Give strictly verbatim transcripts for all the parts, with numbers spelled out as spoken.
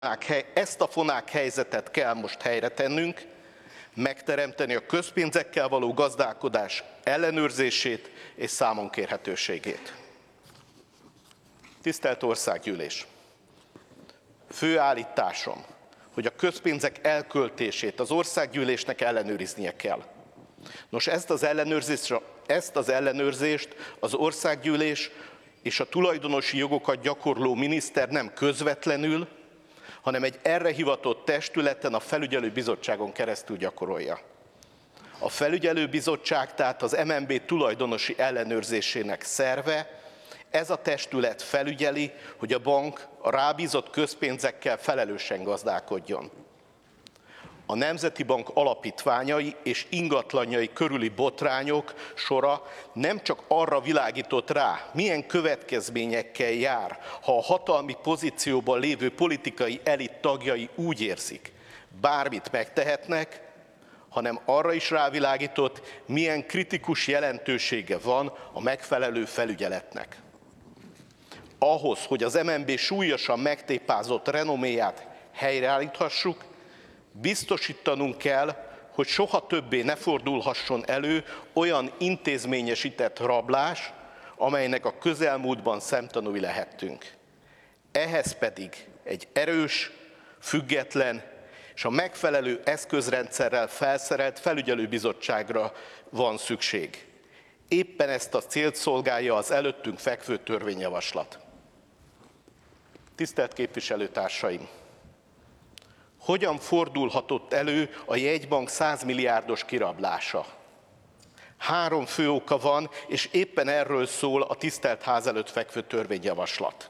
Ezt a fonák helyzetet kell most helyre tennünk, megteremteni a közpénzekkel való gazdálkodás ellenőrzését és számonkérhetőségét. Tisztelt Országgyűlés! Fő állításom, hogy a közpénzek elköltését az Országgyűlésnek ellenőriznie kell. Nos, ezt az ellenőrzést, ezt az ellenőrzést az Országgyűlés és a tulajdonosi jogokat gyakorló miniszter nem közvetlenül, hanem egy erre hivatott testületen, a felügyelőbizottságon keresztül gyakorolja. A felügyelőbizottság tehát az em en bé tulajdonosi ellenőrzésének szerve, ez a testület felügyeli, hogy a bank a rábízott közpénzekkel felelősen gazdálkodjon. A Nemzeti Bank alapítványai és ingatlanjai körüli botrányok sora nem csak arra világított rá, milyen következményekkel jár, ha a hatalmi pozícióban lévő politikai elit tagjai úgy érzik, bármit megtehetnek, hanem arra is rávilágított, milyen kritikus jelentősége van a megfelelő felügyeletnek. Ahhoz, hogy az em en bé súlyosan megtépázott renoméját helyreállíthassuk, biztosítanunk kell, hogy soha többé ne fordulhasson elő olyan intézményesített rablás, amelynek a közelmúltban szemtanúi lehettünk. Ehhez pedig egy erős, független és a megfelelő eszközrendszerrel felszerelt felügyelőbizottságra van szükség. Éppen ezt a célt szolgálja az előttünk fekvő törvényjavaslat. Tisztelt képviselőtársaim! Hogyan fordulhatott elő a jegybank száz milliárdos kirablása? Három fő oka van, és éppen erről szól a tisztelt ház előtt fekvő törvényjavaslat.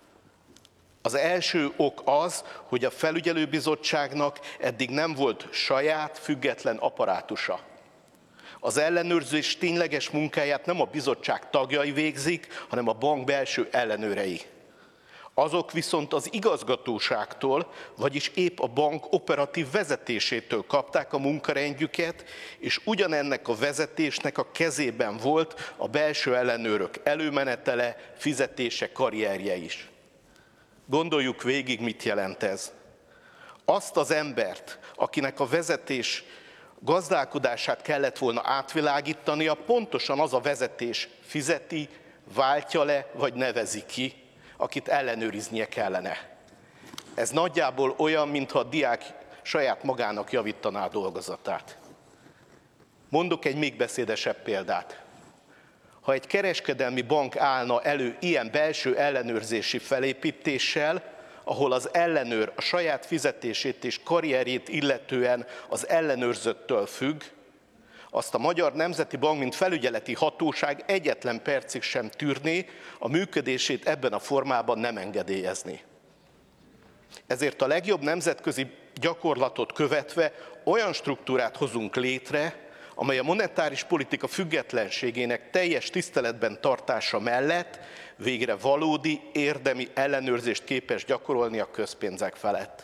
Az első ok az, hogy a felügyelőbizottságnak eddig nem volt saját, független apparátusa. Az ellenőrzés tényleges munkáját nem a bizottság tagjai végzik, hanem a bank belső ellenőrei. Azok viszont az igazgatóságtól, vagyis épp a bank operatív vezetésétől kapták a munkarendjüket, és ugyanennek a vezetésnek a kezében volt a belső ellenőrök előmenetele, fizetése, karrierje is. Gondoljuk végig, mit jelent ez. Azt az embert, akinek a vezetés gazdálkodását kellett volna átvilágítania, pontosan az a vezetés fizeti, váltja le, vagy nevezi ki, akit ellenőriznie kellene. Ez nagyjából olyan, mintha a diák saját magának javítaná a dolgozatát. Mondok egy még beszédesebb példát. Ha egy kereskedelmi bank állna elő ilyen belső ellenőrzési felépítéssel, ahol az ellenőr a saját fizetését és karrierjét illetően az ellenőrzöttől függ, azt a Magyar Nemzeti Bank, mint felügyeleti hatóság egyetlen percig sem tűrné, a működését ebben a formában nem engedélyezni. Ezért a legjobb nemzetközi gyakorlatot követve olyan struktúrát hozunk létre, amely a monetáris politika függetlenségének teljes tiszteletben tartása mellett végre valódi, érdemi ellenőrzést képes gyakorolni a közpénzek felett.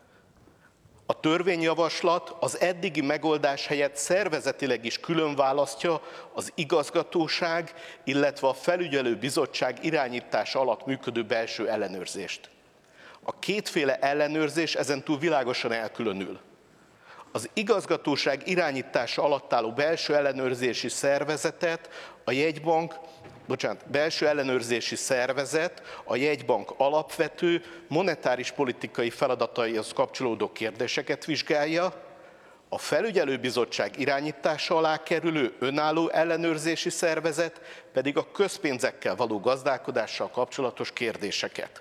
A törvényjavaslat az eddigi megoldás helyett szervezetileg is külön választja az igazgatóság, illetve a felügyelőbizottság irányítása alatt működő belső ellenőrzést. A kétféle ellenőrzés ezentúl világosan elkülönül. Az igazgatóság irányítása alatt álló belső ellenőrzési szervezetet a jegybank, bocsánat, belső ellenőrzési szervezet a jegybank alapvető monetáris politikai feladataihoz kapcsolódó kérdéseket vizsgálja, a felügyelőbizottság irányítása alá kerülő önálló ellenőrzési szervezet pedig a közpénzekkel való gazdálkodással kapcsolatos kérdéseket.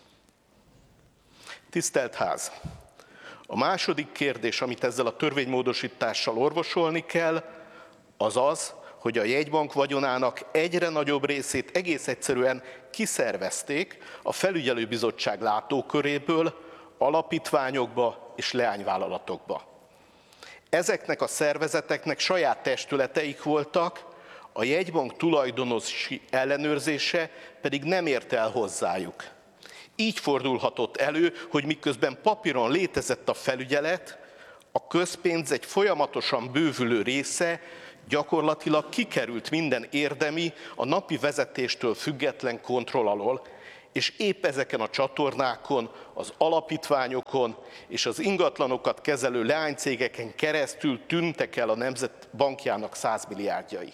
Tisztelt Ház! A második kérdés, amit ezzel a törvénymódosítással orvosolni kell, az az, hogy a jegybank vagyonának egyre nagyobb részét egész egyszerűen kiszervezték a felügyelőbizottság látóköréből alapítványokba és leányvállalatokba. Ezeknek a szervezeteknek saját testületeik voltak, a jegybank tulajdonosi ellenőrzése pedig nem ért el hozzájuk. Így fordulhatott elő, hogy miközben papíron létezett a felügyelet, a közpénz egy folyamatosan bővülő része gyakorlatilag kikerült minden érdemi, a napi vezetéstől független kontroll alól, És épp ezeken a csatornákon, az alapítványokon és az ingatlanokat kezelő leánycégeken keresztül tűntek el a Nemzet Bankjának százmilliárdjai.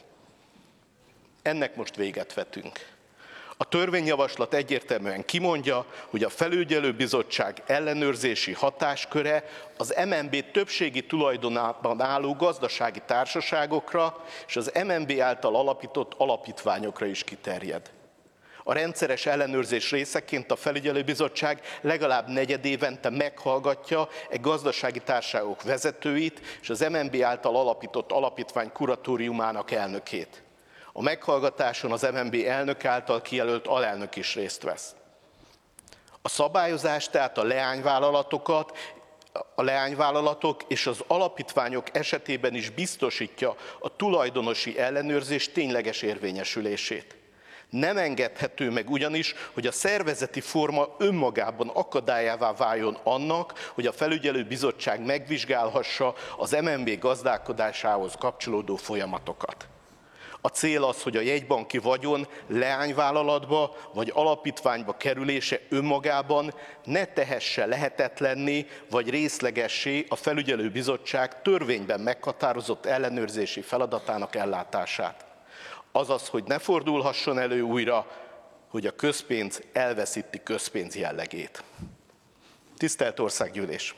Ennek most véget vetünk. A törvényjavaslat egyértelműen kimondja, hogy a felügyelőbizottság ellenőrzési hatásköre az em en bé többségi tulajdonában álló gazdasági társaságokra és az em en bé által alapított alapítványokra is kiterjed. A rendszeres ellenőrzés részeként a felügyelőbizottság legalább negyedévente meghallgatja egy gazdasági társaságok vezetőit és az em en bé által alapított alapítvány kuratóriumának elnökét. A meghallgatáson az em en bé elnök által kijelölt alelnök is részt vesz. A szabályozás tehát a leányvállalatokat, a leányvállalatok és az alapítványok esetében is biztosítja a tulajdonosi ellenőrzés tényleges érvényesülését. Nem engedhető meg ugyanis, hogy a szervezeti forma önmagában akadályává váljon annak, hogy a felügyelőbizottság megvizsgálhassa az em en bé gazdálkodásához kapcsolódó folyamatokat. A cél az, hogy a jegybanki vagyon leányvállalatba vagy alapítványba kerülése önmagában ne tehesse lehetetlenné vagy részlegessé a felügyelőbizottság törvényben meghatározott ellenőrzési feladatának ellátását. Azaz, hogy ne fordulhasson elő újra, hogy a közpénz elveszíti közpénz jellegét. Tisztelt Országgyűlés!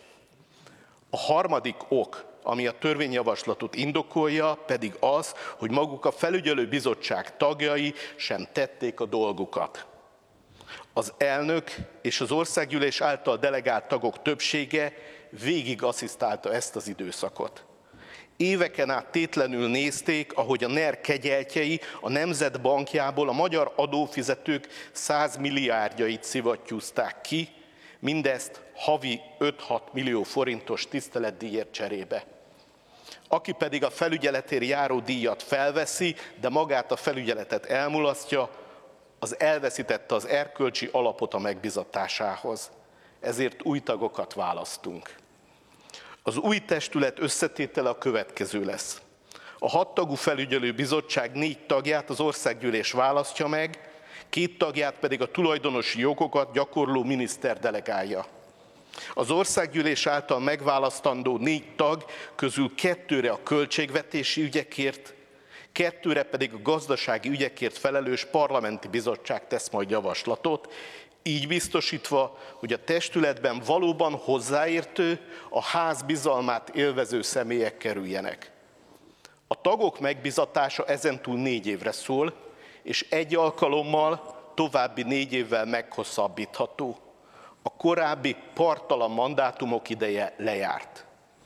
A harmadik ok, ami a törvényjavaslatot indokolja, pedig az, hogy maguk a felügyelőbizottság tagjai sem tették a dolgukat. Az elnök és az Országgyűlés által delegált tagok többsége végig asszisztálta ezt az időszakot. Éveken át tétlenül nézték, ahogy a NER kegyeltjei a Nemzet Bankjából a magyar adófizetők százmilliárdjait szivattyúzták ki, mindezt havi öt-hat millió forintos tiszteletdíjért cserébe. Aki pedig a felügyeletért járó díjat felveszi, de magát a felügyeletet elmulasztja, az elveszítette az erkölcsi alapot a megbizatásához. Ezért új tagokat választunk. Az új testület összetétele a következő lesz. A hattagú felügyelőbizottság négy tagját az Országgyűlés választja meg, két tagját pedig a tulajdonosi jogokat gyakorló miniszter delegálja. Az Országgyűlés által megválasztandó négy tag közül kettőre a költségvetési ügyekért, kettőre pedig a gazdasági ügyekért felelős parlamenti bizottság tesz majd javaslatot, így biztosítva, hogy a testületben valóban hozzáértő, a ház bizalmát élvező személyek kerüljenek. A tagok megbizatása ezentúl négy évre szól, és egy alkalommal további négy évvel meghosszabbítható. A korábbi parttalan mandátumok ideje lejárt.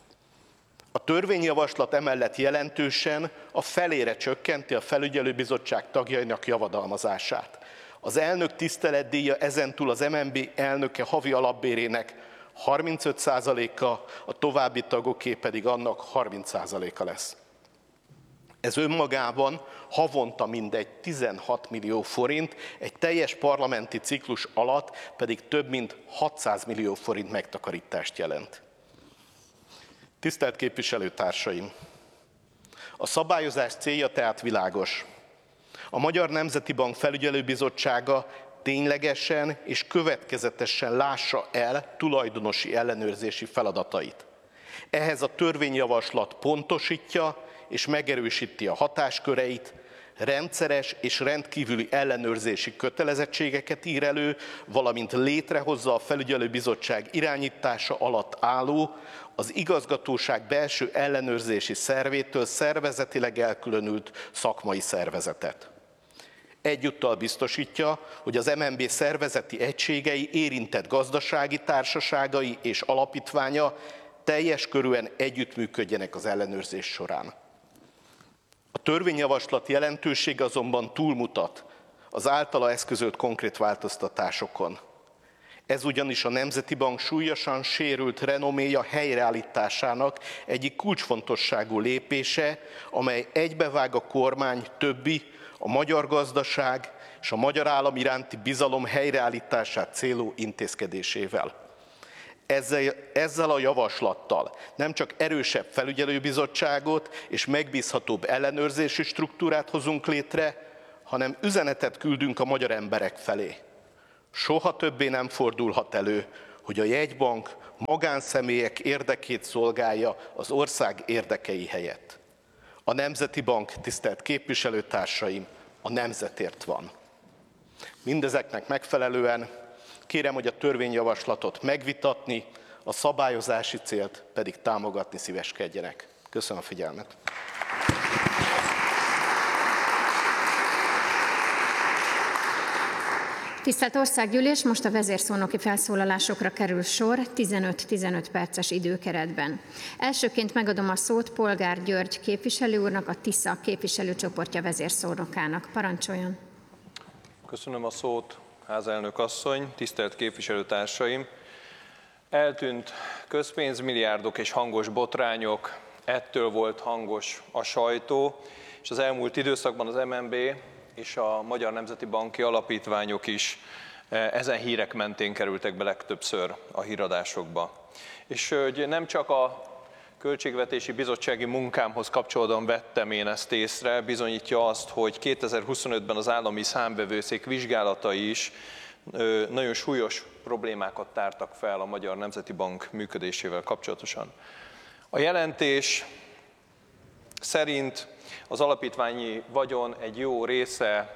A törvényjavaslat emellett jelentősen a felére csökkenti a felügyelőbizottság tagjainak javadalmazását. Az elnök tiszteletdíja ezentúl az em en bé elnöke havi alapbérének harmincöt százaléka, a további tagoké pedig annak harminc százaléka lesz. Ez önmagában havonta mindegy tizenhat millió forint, egy teljes parlamenti ciklus alatt pedig több mint hatszáz millió forint megtakarítást jelent. Tisztelt képviselőtársaim! A szabályozás célja tehát világos. A Magyar Nemzeti Bank Felügyelőbizottsága ténylegesen és következetesen lássa el tulajdonosi ellenőrzési feladatait. Ehhez a törvényjavaslat pontosítja és megerősíti a hatásköreit, rendszeres és rendkívüli ellenőrzési kötelezettségeket ír elő, valamint létrehozza a felügyelőbizottság irányítása alatt álló, az igazgatóság belső ellenőrzési szervétől szervezetileg elkülönült szakmai szervezetet. Egyúttal biztosítja, hogy az em en bé szervezeti egységei, érintett gazdasági társaságai és alapítványa teljes körűen együttműködjenek az ellenőrzés során. A törvényjavaslat jelentősége azonban túlmutat az általa eszközölt konkrét változtatásokon. Ez ugyanis a Nemzeti Bank súlyosan sérült renoméja helyreállításának egyik kulcsfontosságú lépése, amely egybevág a kormány többi, a magyar gazdaság és a magyar állam iránti bizalom helyreállítását célú intézkedésével. Ezzel, ezzel a javaslattal nem csak erősebb felügyelőbizottságot és megbízhatóbb ellenőrzési struktúrát hozunk létre, hanem üzenetet küldünk a magyar emberek felé. Soha többé nem fordulhat elő, hogy a jegybank magánszemélyek érdekét szolgálja az ország érdekei helyett. A Nemzeti Bank, tisztelt képviselőtársaim, a nemzetért van. Mindezeknek megfelelően kérem, hogy a törvényjavaslatot megvitatni, a szabályozási célt pedig támogatni szíveskedjenek. Köszönöm a figyelmet. Tisztelt Országgyűlés, most a vezérszónoki felszólalásokra kerül sor tizenöt-tizenöt perces időkeretben. Elsőként megadom a szót Polgár György képviselő úrnak, a TISZA képviselőcsoportja vezérszónokának. Parancsoljon! Köszönöm a szót, házelnök asszony, tisztelt képviselőtársaim! Eltűnt közpénzmilliárdok és hangos botrányok, ettől volt hangos a sajtó, és az elmúlt időszakban az em en bé és a Magyar Nemzeti Banki Alapítványok is ezen hírek mentén kerültek be legtöbbször a híradásokba. És hogy nem csak a Költségvetési Bizottsági munkámhoz kapcsolódóan vettem én ezt észre, bizonyítja azt, hogy kétezer-huszonötben az állami számvevőszék vizsgálatai is nagyon súlyos problémákat tártak fel a Magyar Nemzeti Bank működésével kapcsolatosan. A jelentés szerint az alapítványi vagyon egy jó része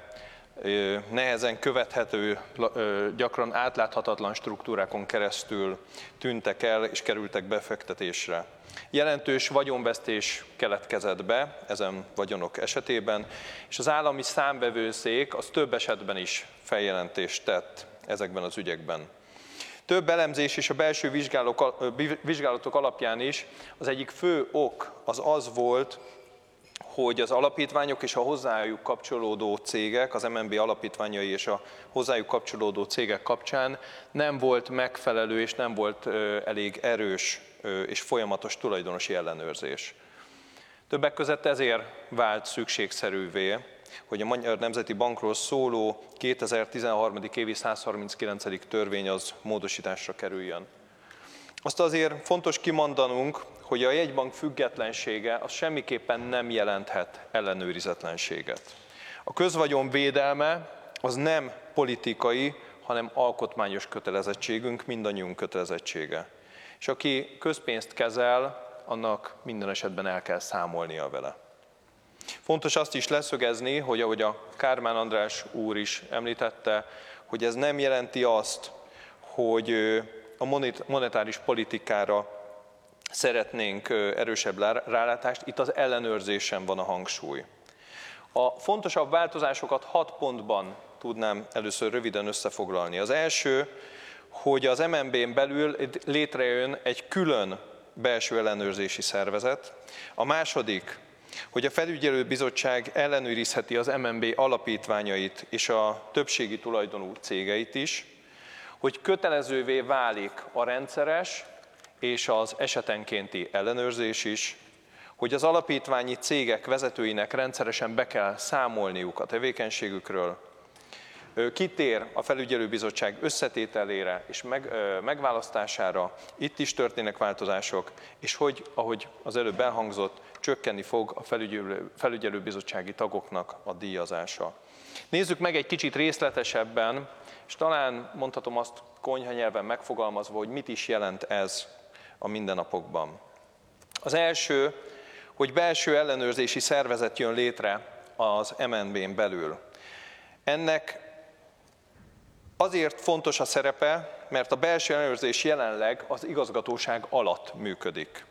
nehezen követhető, gyakran átláthatatlan struktúrákon keresztül tűntek el és kerültek befektetésre. Jelentős vagyonvesztés keletkezett be ezen vagyonok esetében, és az állami számvevőszék az több esetben is feljelentést tett ezekben az ügyekben. Több elemzés és a belső vizsgálatok alapján is az egyik fő ok az az volt, hogy az alapítványok és a hozzájuk kapcsolódó cégek, az em en bé alapítványai és a hozzájuk kapcsolódó cégek kapcsán nem volt megfelelő és nem volt elég erős és folyamatos tulajdonosi ellenőrzés. Többek között ezért vált szükségszerűvé, hogy a Magyar Nemzeti Bankról szóló kétezer-tizenhárom. évi százharminckilencedik törvény az módosításra kerüljön. Azt azért fontos kimondanunk, hogy a jegybank függetlensége az semmiképpen nem jelenthet ellenőrizetlenséget. A közvagyon védelme az nem politikai, hanem alkotmányos kötelezettségünk, mindannyiunk kötelezettsége. És aki közpénzt kezel, annak minden esetben el kell számolnia vele. Fontos azt is leszögezni, hogy ahogy a Kármán András úr is említette, hogy ez nem jelenti azt, hogy a monetáris politikára szeretnénk erősebb rálátást, itt az ellenőrzésen van a hangsúly. A fontosabb változásokat hat pontban tudnám először röviden összefoglalni. Az első, hogy az em en bén belül létrejön egy külön belső ellenőrzési szervezet. A második, hogy a felügyelőbizottság ellenőrizheti az em en bé alapítványait és a többségi tulajdonú cégeit is, hogy kötelezővé válik a rendszeres és az esetenkénti ellenőrzés is, hogy az alapítványi cégek vezetőinek rendszeresen be kell számolniuk a tevékenységükről, kitér a felügyelőbizottság összetételére és meg, megválasztására, itt is történnek változások, és hogy, ahogy az előbb elhangzott, csökkenni fog a felügyelő, felügyelőbizottsági tagoknak a díjazása. Nézzük meg egy kicsit részletesebben, és talán mondhatom azt konyha nyelven megfogalmazva, hogy mit is jelent ez a mindennapokban. Az első, hogy belső ellenőrzési szervezet jön létre az em en bén belül. Ennek azért fontos a szerepe, mert a belső ellenőrzés jelenleg az igazgatóság alatt működik.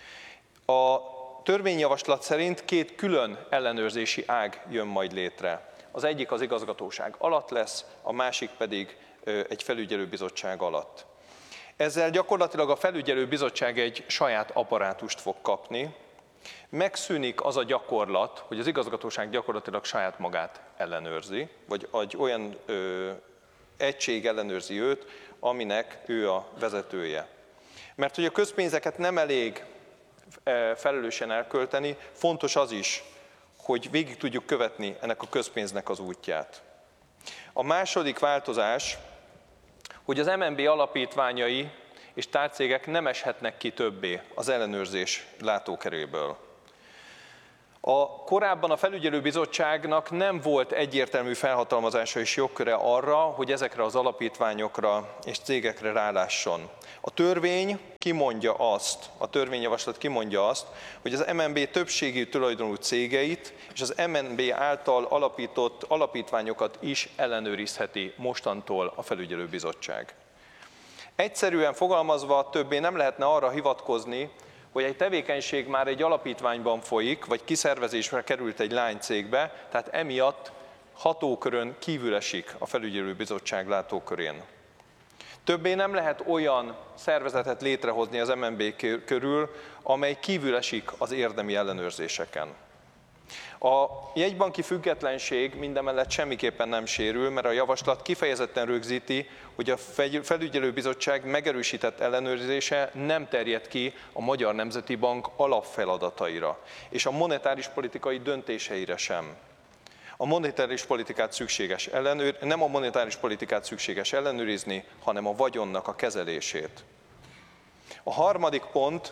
A törvényjavaslat szerint két külön ellenőrzési ág jön majd létre. Az egyik az igazgatóság alatt lesz, a másik pedig egy felügyelőbizottság alatt. Ezzel gyakorlatilag a felügyelőbizottság egy saját apparátust fog kapni. Megszűnik az a gyakorlat, hogy az igazgatóság gyakorlatilag saját magát ellenőrzi, vagy egy olyan ö, egység ellenőrzi őt, aminek ő a vezetője. Mert hogy a közpénzeket nem elég felelősen elkölteni, fontos az is, hogy végig tudjuk követni ennek a közpénznek az útját. A második változás, hogy az em en bé alapítványai és tárcégek nem eshetnek ki többé az ellenőrzés látókeréből. A korábban a felügyelőbizottságnak nem volt egyértelmű felhatalmazása és jogköre arra, hogy ezekre az alapítványokra és cégekre rálásson. A törvény kimondja azt, a törvényjavaslat kimondja azt, hogy az em en bé többségi tulajdonú cégeit és az em en bé által alapított alapítványokat is ellenőrizheti mostantól a felügyelőbizottság. Egyszerűen fogalmazva többé nem lehetne arra hivatkozni, hogy egy tevékenység már egy alapítványban folyik, vagy kiszervezésre került egy lánycégbe, tehát emiatt hatókörön kívül esik a felügyelőbizottság látókörén. Többé nem lehet olyan szervezetet létrehozni az em en bé körül, amely kívül esik az érdemi ellenőrzéseken. A jegybanki függetlenség mindemellett semmiképpen nem sérül, mert a javaslat kifejezetten rögzíti, hogy a felügyelőbizottság megerősített ellenőrzése nem terjed ki a Magyar Nemzeti Bank alapfeladataira, és a monetáris politikai döntéseire sem. A monetáris politikát szükséges ellenőr, nem a monetáris politikát szükséges ellenőrizni, hanem a vagyonnak a kezelését. A harmadik pont,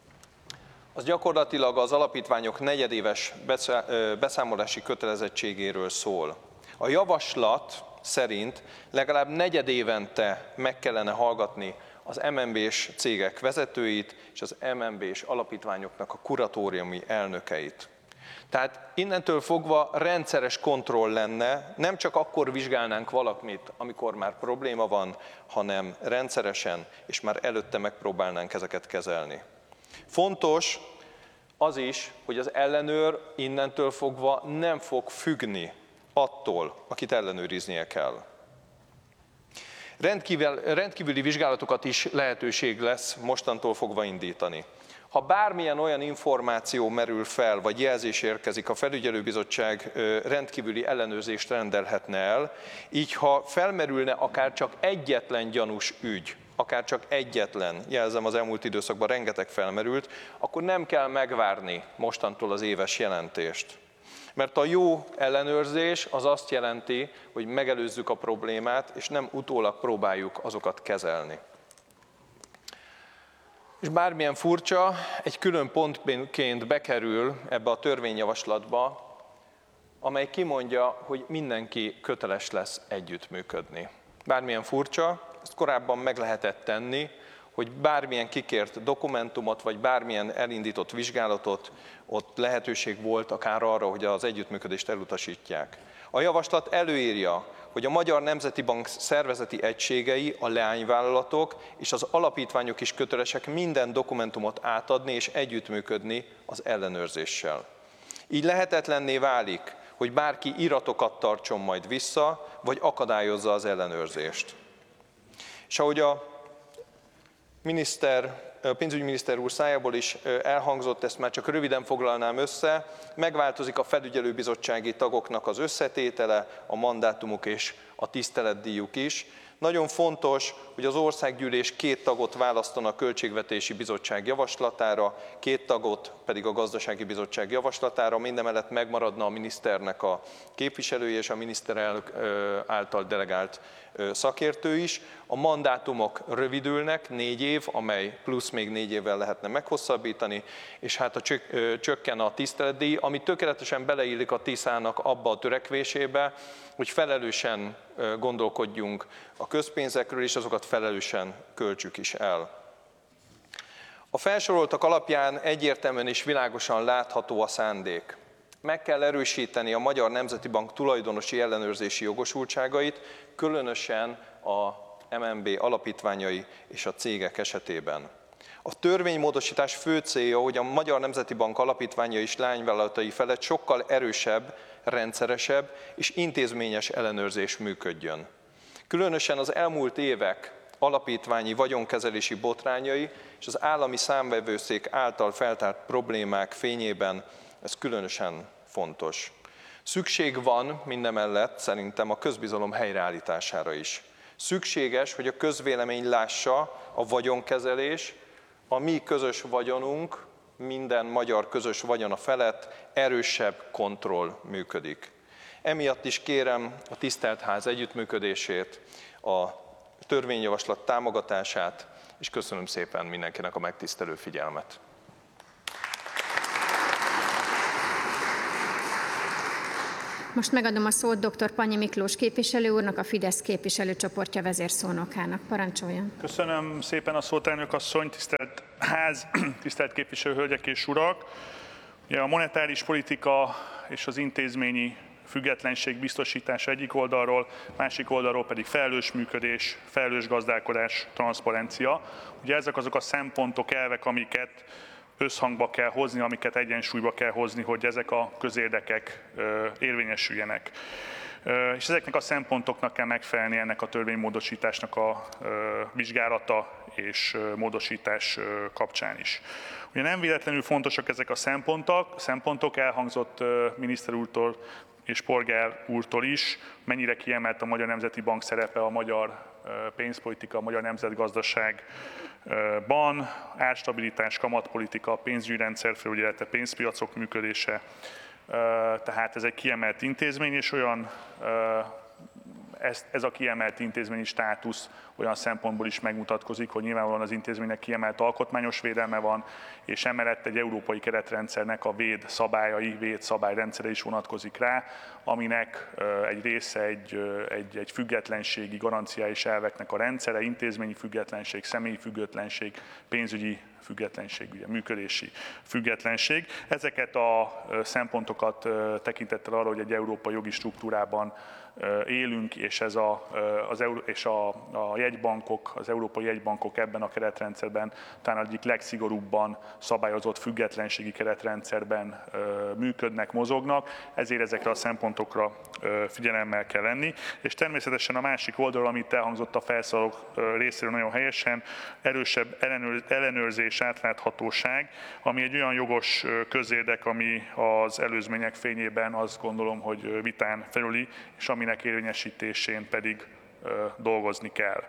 az gyakorlatilag az alapítványok negyedéves beszámolási kötelezettségéről szól. A javaslat szerint legalább negyedévente meg kellene hallgatni az em en bé-s cégek vezetőit és az em en bé-s alapítványoknak a kuratóriumi elnökeit. Tehát innentől fogva rendszeres kontroll lenne, nem csak akkor vizsgálnánk valamit, amikor már probléma van, hanem rendszeresen, és már előtte megpróbálnánk ezeket kezelni. Fontos az is, hogy az ellenőr innentől fogva nem fog függni attól, akit ellenőriznie kell. Rendkívül, rendkívüli vizsgálatokat is lehetőség lesz mostantól fogva indítani. Ha bármilyen olyan információ merül fel, vagy jelzés érkezik, a felügyelőbizottság rendkívüli ellenőrzést rendelhetne el, így ha felmerülne akár csak egyetlen gyanús ügy, akár csak egyetlen, jelzem az elmúlt időszakban rengeteg felmerült, akkor nem kell megvárni mostantól az éves jelentést. Mert a jó ellenőrzés az azt jelenti, hogy megelőzzük a problémát, és nem utólag próbáljuk azokat kezelni. És bármilyen furcsa, egy külön pontként bekerül ebbe a törvényjavaslatba, amely kimondja, hogy mindenki köteles lesz együttműködni. Bármilyen furcsa, ezt korábban meg lehetett tenni, hogy bármilyen kikért dokumentumot, vagy bármilyen elindított vizsgálatot, ott lehetőség volt akár arra, hogy az együttműködést elutasítják. A javaslat előírja, hogy a Magyar Nemzeti Bank szervezeti egységei, a leányvállalatok és az alapítványok is kötelesek minden dokumentumot átadni és együttműködni az ellenőrzéssel. Így lehetetlenné válik, hogy bárki iratokat tartson majd vissza, vagy akadályozza az ellenőrzést. És ahogy a miniszter, a pénzügyminiszter úr szájából is elhangzott, ezt már csak röviden foglalnám össze, megváltozik a felügyelőbizottsági tagoknak az összetétele, a mandátumuk és a tiszteletdíjuk is. Nagyon fontos, hogy az országgyűlés két tagot választan a Költségvetési Bizottság javaslatára, két tagot pedig a Gazdasági Bizottság javaslatára, mindemellett megmaradna a miniszternek a képviselője és a miniszterelnök által delegált szakértő is. A mandátumok rövidülnek, négy év, amely plusz még négy évvel lehetne meghosszabbítani, és hát a csökken a tiszteletdíj, ami tökéletesen beleillik a tiszának abba a törekvésébe, hogy felelősen gondolkodjunk a közpénzekről, és azokat felelősen költsük is el. A felsoroltak alapján egyértelműen és világosan látható a szándék. Meg kell erősíteni a Magyar Nemzeti Bank tulajdonosi ellenőrzési jogosultságait, különösen a em en bé alapítványai és a cégek esetében. A törvénymódosítás fő célja, hogy a Magyar Nemzeti Bank alapítványai és lányvállalatai felett sokkal erősebb, rendszeresebb és intézményes ellenőrzés működjön. Különösen az elmúlt évek alapítványi vagyonkezelési botrányai és az állami számvevőszék által feltárt problémák fényében ez különösen fontos. Szükség van mindemellett szerintem a közbizalom helyreállítására is. Szükséges, hogy a közvélemény lássa a vagyonkezelés, a mi közös vagyonunk, minden magyar közös vagyona felett erősebb kontroll működik. Emiatt is kérem a tisztelt ház együttműködését, a törvényjavaslat támogatását, és köszönöm szépen mindenkinek a megtisztelő figyelmet. Most megadom a szót dr. Pannyi Miklós képviselő úrnak, a Fidesz képviselőcsoportja vezérszónokának. Parancsoljon. Köszönöm szépen a szót, elnök asszony, tisztelt ház, tisztelt képviselő hölgyek és urak. Ugye a monetáris politika és az intézményi függetlenség biztosítása egyik oldalról, másik oldalról pedig felelős működés, felelős gazdálkodás, transzparencia. Ugye ezek azok a szempontok, elvek, amiket összhangba kell hozni, amiket egyensúlyba kell hozni, hogy ezek a közérdekek érvényesüljenek. És ezeknek a szempontoknak kell megfelelni ennek a törvénymódosításnak a vizsgálata és módosítás kapcsán is. Ugye nem véletlenül fontosak ezek a szempontok, szempontok elhangzott miniszter úrtól és Polgár úrtól is, mennyire kiemelt a Magyar Nemzeti Bank szerepe a magyar pénzpolitika, a magyar nemzetgazdaságban, árstabilitás, kamatpolitika, pénzügyi rendszer felügyelete, pénzpiacok működése, tehát ez egy kiemelt intézmény, és olyan ez, ez a kiemelt intézményi státusz olyan szempontból is megmutatkozik, hogy nyilvánvalóan az intézménynek kiemelt alkotmányos védelme van, és emellett egy európai keretrendszernek a véd szabályai, véd szabályrendszere is vonatkozik rá, aminek egy része egy, egy, egy függetlenségi garanciális elveknek a rendszere, intézményi függetlenség, személyi függetlenség, pénzügyi függetlenség, ugye, működési függetlenség. Ezeket a szempontokat tekintettel arra, hogy egy európai jogi struktúrában élünk, és, ez a, az, és a, a jegybankok, az európai jegybankok ebben a keretrendszerben talán egyik legszigorúbban szabályozott függetlenségi keretrendszerben működnek, mozognak, ezért ezekre a szempontokra figyelemmel kell lenni. És természetesen a másik oldalról, amit elhangzott a felszólalók részéről nagyon helyesen, erősebb ellenőrzés, átláthatóság, ami egy olyan jogos közérdek, ami az előzmények fényében azt gondolom, hogy vitán felüli, és aminek érvényesítésén pedig dolgozni kell.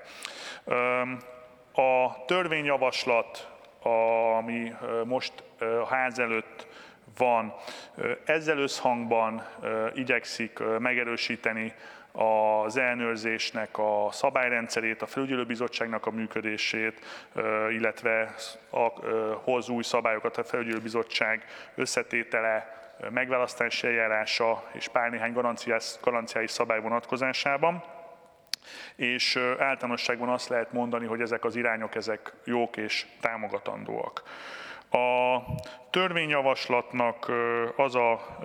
A törvényjavaslat, ami most a ház előtt van, ezzel összhangban igyekszik megerősíteni az ellenőrzésnek a szabályrendszerét, a felügyelőbizottságnak a működését, illetve hoz új szabályokat a felügyelőbizottság összetétele, megválasztási eljárása és pár néhány garanciális szabály vonatkozásában. És általánosságban azt lehet mondani, hogy ezek az irányok ezek jók és támogatandóak. A törvényjavaslatnak az a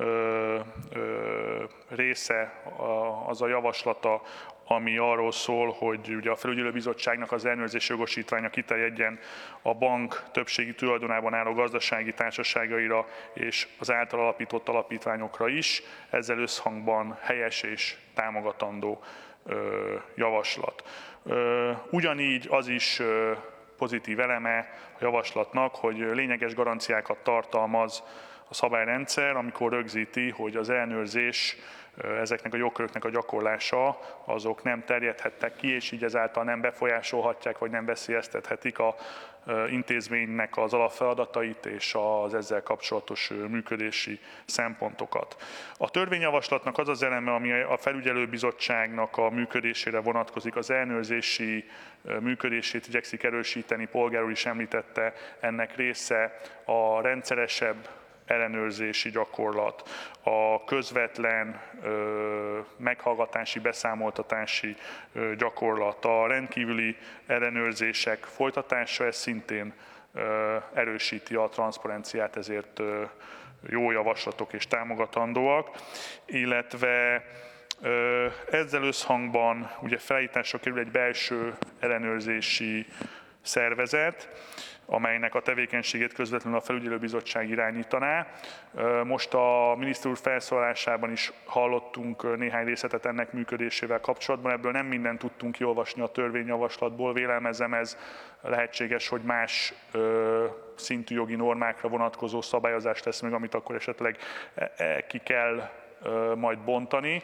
része, az a javaslata, ami arról szól, hogy ugye a felügyelőbizottságnak az ellenőrzés jogosítványa kiterjedjen a bank többségi tulajdonában álló gazdasági társaságaira és az által alapított alapítványokra is. Ezzel összhangban helyes és támogatandó javaslat. Ugyanígy az is pozitív eleme a javaslatnak, hogy lényeges garanciákat tartalmaz a szabályrendszer, amikor rögzíti, hogy az ellenőrzés, ezeknek a jogköröknek a gyakorlása, azok nem terjedhettek ki, és így ezáltal nem befolyásolhatják, vagy nem veszélyeztethetik a intézménynek az alapfeladatait és az ezzel kapcsolatos működési szempontokat. A törvényjavaslatnak az az eleme, ami a felügyelőbizottságnak a működésére vonatkozik, az ellenőrzési működését igyekszik erősíteni, Polgár úr is említette, ennek része a rendszeresebb ellenőrzési gyakorlat, a közvetlen ö, meghallgatási, beszámoltatási ö, gyakorlat, a rendkívüli ellenőrzések folytatása, ez szintén ö, erősíti a transzparenciát, ezért ö, jó javaslatok és támogatandóak, illetve ö, ezzel összhangban ugye felállításra kerül egy belső ellenőrzési szervezet, amelynek a tevékenységét közvetlenül a felügyelőbizottság irányítaná. Most a miniszter úr felszólalásában is hallottunk néhány részletet ennek működésével kapcsolatban, ebből nem mindent tudtunk kiolvasni a törvényjavaslatból, vélelmezem ez lehetséges, hogy más ö, szintű jogi normákra vonatkozó szabályozás lesz meg, amit akkor esetleg ki kell ö, majd bontani.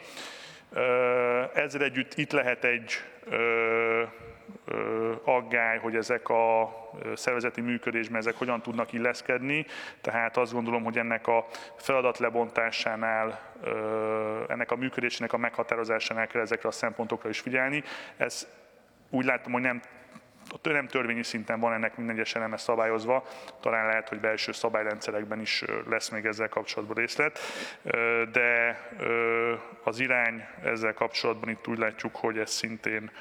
Ö, ezzel együtt itt lehet egy ö, aggály, hogy ezek a szervezeti működésben ezek hogyan tudnak illeszkedni, tehát azt gondolom, hogy ennek a feladat lebontásánál, ennek a működésének a meghatározásánál kell ezekre a szempontokra is figyelni. Ez úgy látom, hogy nem nem törvényi szinten van ennek minden egyes eleme szabályozva, talán lehet, hogy belső szabályrendszerekben is lesz még ezzel kapcsolatban részlet, de az irány ezzel kapcsolatban itt úgy látjuk, hogy ez szintén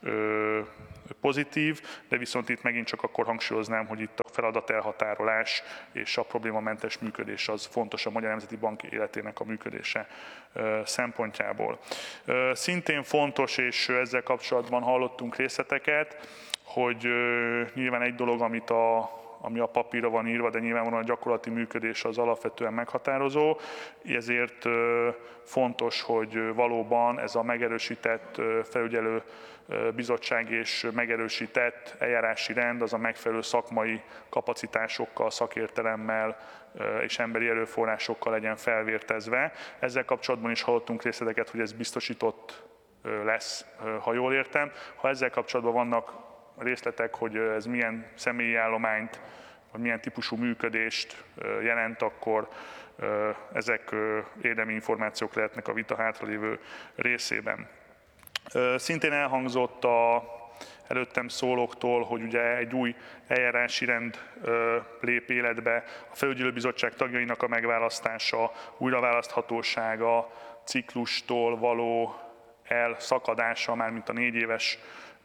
pozitív, de viszont itt megint csak akkor hangsúlyoznám, hogy itt a feladatelhatárolás és a problémamentes működés az fontos a Magyar Nemzeti Bank életének a működése szempontjából. Szintén fontos, és ezzel kapcsolatban hallottunk részleteket, hogy nyilván egy dolog, amit a, ami a papírra van írva, de nyilvánvalóan a gyakorlati működés az alapvetően meghatározó, ezért fontos, hogy valóban ez a megerősített felügyelő bizottság és megerősített eljárási rend az a megfelelő szakmai kapacitásokkal, szakértelemmel és emberi erőforrásokkal legyen felvértezve. Ezzel kapcsolatban is hallottunk részleteket, hogy ez biztosított lesz, ha jól értem. Ha ezzel kapcsolatban vannak részletek, hogy ez milyen személyi állományt, vagy milyen típusú működést jelent, akkor ezek érdemi információk lehetnek a vita hátralévő részében. Szintén elhangzott a előttem szólóktól, hogy ugye egy új eljárási rend lép életbe, a felügyelőbizottság tagjainak a megválasztása, újraválaszthatósága, ciklustól való elszakadása, mármint a négy éves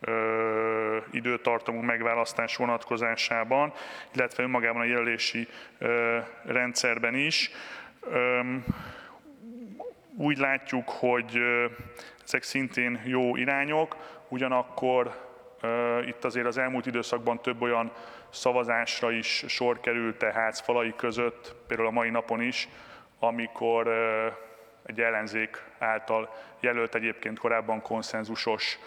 Ö, időtartamú megválasztás vonatkozásában, illetve önmagában a jelölési ö, rendszerben is. Ö, úgy látjuk, hogy ö, ezek szintén jó irányok, ugyanakkor ö, itt azért az elmúlt időszakban több olyan szavazásra is sor került a ház falai között, például a mai napon is, amikor ö, egy ellenzék által jelölt egyébként korábban konszenzusos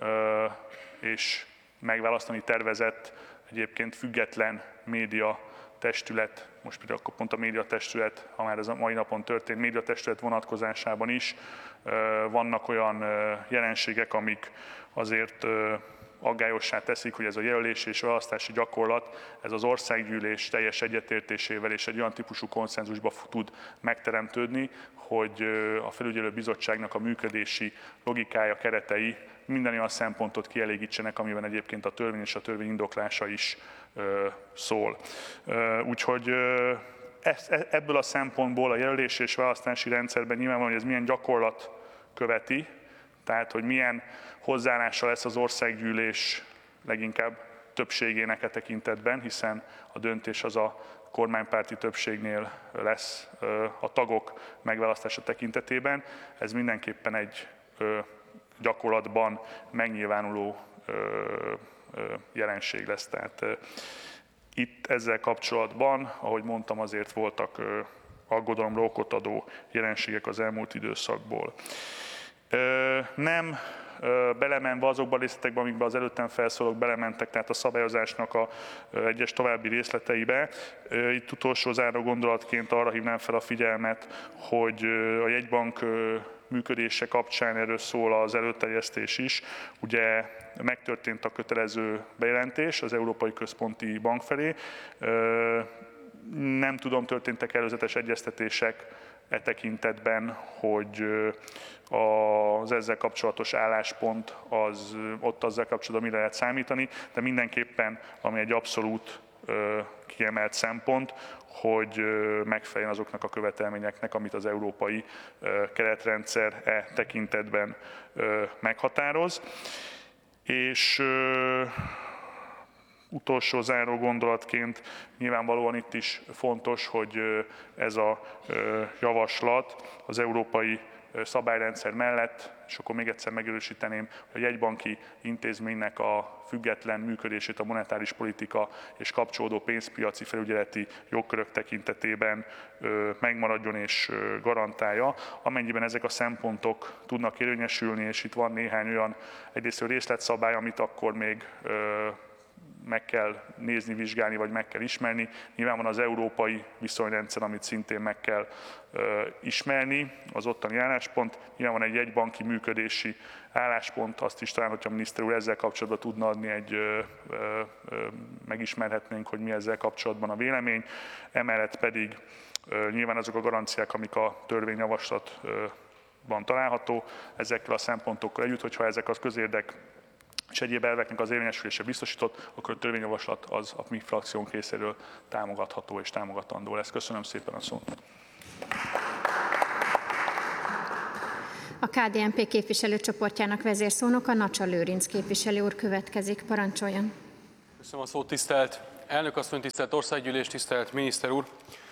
és megválasztani tervezett egyébként független média testület, most például akkor pont a média testület, ha már ez a mai napon történt, média testület vonatkozásában is vannak olyan jelenségek, amik azért aggályossá teszik, hogy ez a jelölés és választási gyakorlat, ez az országgyűlés teljes egyetértésével és egy olyan típusú konszenzusba tud megteremtődni, hogy a felügyelőbizottságnak a működési logikája, keretei minden olyan szempontot kielégítsenek, amiben egyébként a törvény és a törvény indoklása is szól. Úgyhogy ebből a szempontból a jelölés és választási rendszerben nyilvánvalóan, hogy ez milyen gyakorlat követi, tehát hogy milyen hozzáállása lesz az országgyűlés leginkább többségének e tekintetben, hiszen a döntés az a kormánypárti többségnél lesz a tagok megválasztása tekintetében. Ez mindenképpen egy gyakorlatban megnyilvánuló jelenség lesz. Tehát itt ezzel kapcsolatban, ahogy mondtam, azért voltak aggodalomra okot adó jelenségek az elmúlt időszakból. Nem belemenve azokba a részletekbe, amikbe az előttem felszólók belementek, tehát a szabályozásnak a egyes további részleteibe. Itt utolsó záró gondolatként arra hívnám fel a figyelmet, hogy a jegybank működése kapcsán erről szól az előterjesztés is. Ugye megtörtént a kötelező bejelentés az Európai Központi Bank felé. Nem tudom, történtek előzetes egyeztetések e tekintetben, hogy az ezzel kapcsolatos álláspont, az, ott azzal kapcsolatban mire lehet számítani, de mindenképpen, ami egy abszolút kiemelt szempont, hogy megfeleljen azoknak a követelményeknek, amit az európai keretrendszer e tekintetben meghatároz. És utolsó záró gondolatként nyilvánvalóan itt is fontos, hogy ez a javaslat az európai szabályrendszer mellett, és akkor még egyszer megerősíteném, hogy a jegybanki intézménynek a független működését a monetáris politika és kapcsolódó pénzpiaci felügyeleti jogkörök tekintetében megmaradjon és garantálja. Amennyiben ezek a szempontok tudnak érvényesülni, és itt van néhány olyan egyrészt részletszabály, amit akkor még meg kell nézni, vizsgálni, vagy meg kell ismerni. Nyilván van az európai viszonyrendszer, amit szintén meg kell ö, ismerni, az ottani álláspont. Nyilván van egy jegybanki működési álláspont, azt is talán, hogyha a miniszter úr ezzel kapcsolatban tudna adni egy, ö, ö, ö, megismerhetnénk, hogy mi ezzel kapcsolatban a vélemény. Emellett pedig ö, nyilván azok a garanciák, amik a törvényjavaslatban található, ezekkel a szempontokkal együtt, hogyha ezek az közérdek és egyéb elveknek az érvényesülése biztosított, akkor a törvényjavaslat az a mi frakciónk részéről támogatható és támogatandó lesz. Köszönöm szépen a szót. A ká dé en pé képviselőcsoportjának vezérszónoka Nacsa Lőrinc képviselő úr következik. Parancsoljon! Köszönöm a szót, tisztelt elnök asszony, tisztelt országgyűlés, tisztelt miniszter úr!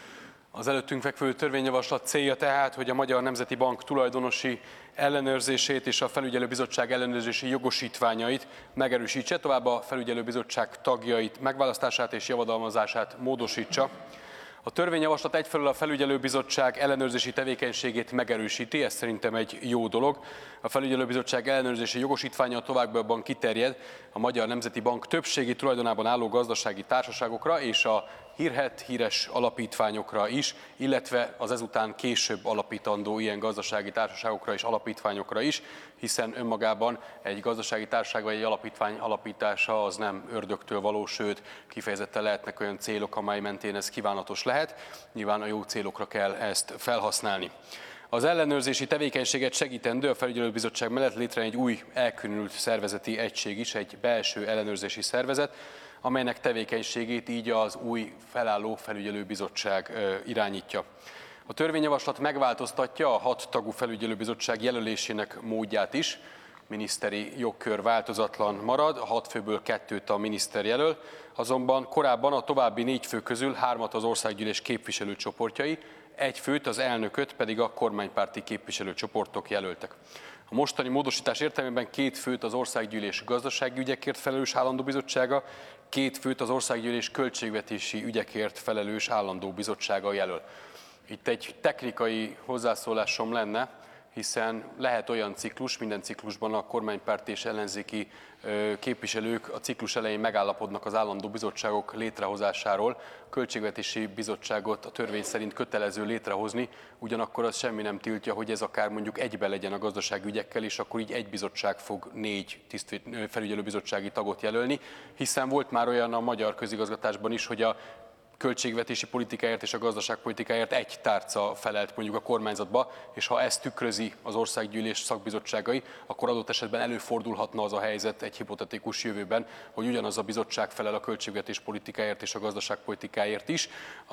Az előttünk fekvő törvényjavaslat célja tehát, hogy a Magyar Nemzeti Bank tulajdonosi ellenőrzését és a felügyelőbizottság ellenőrzési jogosítványait megerősítse, továbbá a felügyelőbizottság tagjait megválasztását és javadalmazását módosítsa. A törvényjavaslat egyfelől a felügyelőbizottság ellenőrzési tevékenységét megerősíti, ez szerintem egy jó dolog. A felügyelőbizottság ellenőrzési jogosítványa továbbiakban kiterjed a Magyar Nemzeti Bank többségi tulajdonában álló gazdasági társaságokra és a hírhedt, híres alapítványokra is, illetve az ezután később alapítandó ilyen gazdasági társaságokra és alapítványokra is, hiszen önmagában egy gazdasági társaság vagy egy alapítvány alapítása az nem ördögtől való, sőt kifejezetten lehetnek olyan célok, amely mentén ez kívánatos lehet. Nyilván a jó célokra kell ezt felhasználni. Az ellenőrzési tevékenységet segítendő a felügyelőbizottság mellett létrejön egy új elkülönült szervezeti egység is, egy belső ellenőrzési szervezet, amelynek tevékenységét így az új felálló felügyelőbizottság irányítja. A törvényjavaslat megváltoztatja a hat tagú felügyelőbizottság jelölésének módját is. Miniszteri jogkör változatlan marad, a hat főből kettőt a miniszter jelöl, azonban korábban a további négy fő közül hármat az országgyűlés képviselőcsoportjai, egy főt, az elnököt pedig a kormánypárti képviselőcsoportok jelöltek. A mostani módosítás értelmében két főt az országgyűlés gazdasági ügyekért felelős állandó bizottsága, két főt az országgyűlés költségvetési ügyekért felelős állandó bizottsága jelöl. Itt egy technikai hozzászólásom lenne, hiszen lehet olyan ciklus, minden ciklusban a kormánypárti és ellenzéki képviselők a ciklus elején megállapodnak az állandó bizottságok létrehozásáról. A költségvetési bizottságot a törvény szerint kötelező létrehozni, ugyanakkor az semmi nem tiltja, hogy ez akár mondjuk egybe legyen a gazdaságügyekkel, és akkor így egy bizottság fog négy felügyelőbizottsági tagot jelölni, hiszen volt már olyan a magyar közigazgatásban is, hogy a költségvetési politikáért és a gazdaságpolitikáért egy tárca felelt mondjuk a kormányzatba, és ha ezt tükrözi az országgyűlés szakbizottságai, akkor adott esetben előfordulhatna az a helyzet egy hipotetikus jövőben, hogy ugyanaz a bizottság felel a költségvetés politikáért és a gazdaságpolitikáért is.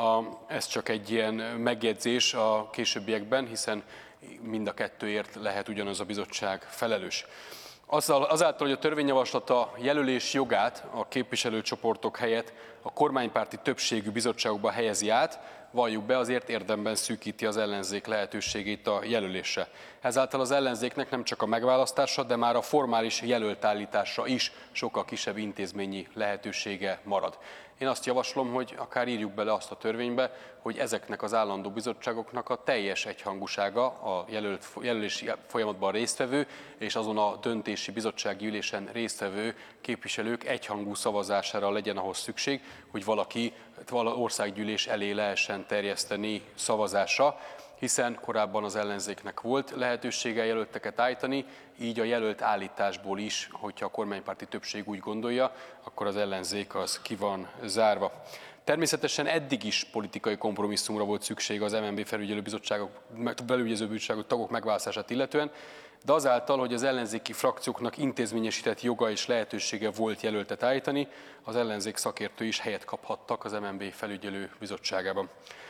Ez csak egy ilyen megjegyzés a későbbiekben, hiszen mind a kettőért lehet ugyanaz a bizottság felelős. Azáltal, hogy a törvényjavaslat a jelölés jogát a képviselőcsoportok helyett a kormánypárti többségű bizottságokba helyezi át, valljuk be, azért érdemben szűkíti az ellenzék lehetőségét a jelölésre. Ezáltal az ellenzéknek nem csak a megválasztása, de már a formális jelöltállításra is sokkal kisebb intézményi lehetősége marad. Én azt javaslom, hogy akár írjuk bele azt a törvénybe, hogy ezeknek az állandó bizottságoknak a teljes egyhangúsága a jelölt, jelölési folyamatban résztvevő és azon a döntési bizottsági ülésen résztvevő képviselők egyhangú szavazására legyen ahhoz szükség, hogy valaki országgyűlés elé lehessen terjeszteni szavazásra, hiszen korábban az ellenzéknek volt lehetősége jelölteket állítani, így a jelölt állításból is, hogyha a kormánypárti többség úgy gondolja, akkor az ellenzék az ki van zárva. Természetesen eddig is politikai kompromisszumra volt szükség az em en bé felügyelőbizottságok, felügyelőbizottságok tagok megválasztását illetően, de azáltal, hogy az ellenzéki frakcióknak intézményesített joga és lehetősége volt jelöltet állítani, az ellenzék szakértői is helyet kaphattak az em en bé felügyelőbizottságában.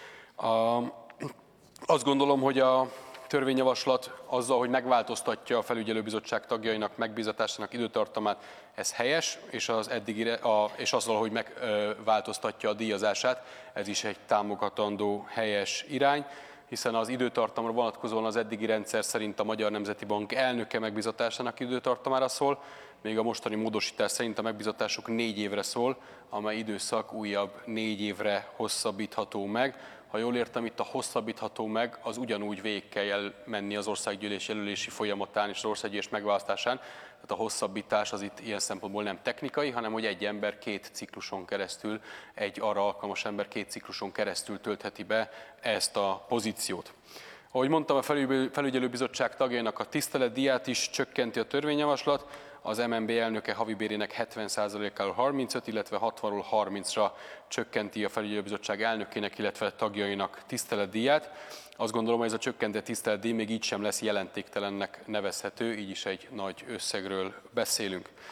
A Azt gondolom, hogy a törvényjavaslat azzal, hogy megváltoztatja a felügyelőbizottság tagjainak megbízatásának időtartamát, ez helyes, és, az eddigire, a, és azzal, hogy megváltoztatja a díjazását, ez is egy támogatandó helyes irány, hiszen az időtartamra vonatkozóan az eddigi rendszer szerint a Magyar Nemzeti Bank elnöke megbízatásának időtartamára szól, még a mostani módosítás szerint a megbízatások négy évre szól, amely időszak újabb négy évre hosszabbítható meg. Ha jól értem, itt a hosszabbítható meg, az ugyanúgy végig kell menni az országgyűlés jelölési folyamatán és az országgyűlés megválasztásán. Tehát a hosszabbítás az itt ilyen szempontból nem technikai, hanem hogy egy ember két cikluson keresztül, egy arra alkalmas ember két cikluson keresztül töltheti be ezt a pozíciót. Ahogy mondtam, a felügyelőbizottság tagjainak a tiszteletdíját is csökkenti a törvényjavaslat. Az em en bé elnöke havibérének hetven százalékáról harmincöt, illetve hatvanról harmincra csökkenti a felügyelőbizottság elnökének, illetve tagjainak tiszteletdíját. Azt gondolom, hogy ez a csökkentett tiszteletdíj még így sem lesz jelentéktelennek nevezhető, így is egy nagy összegről beszélünk.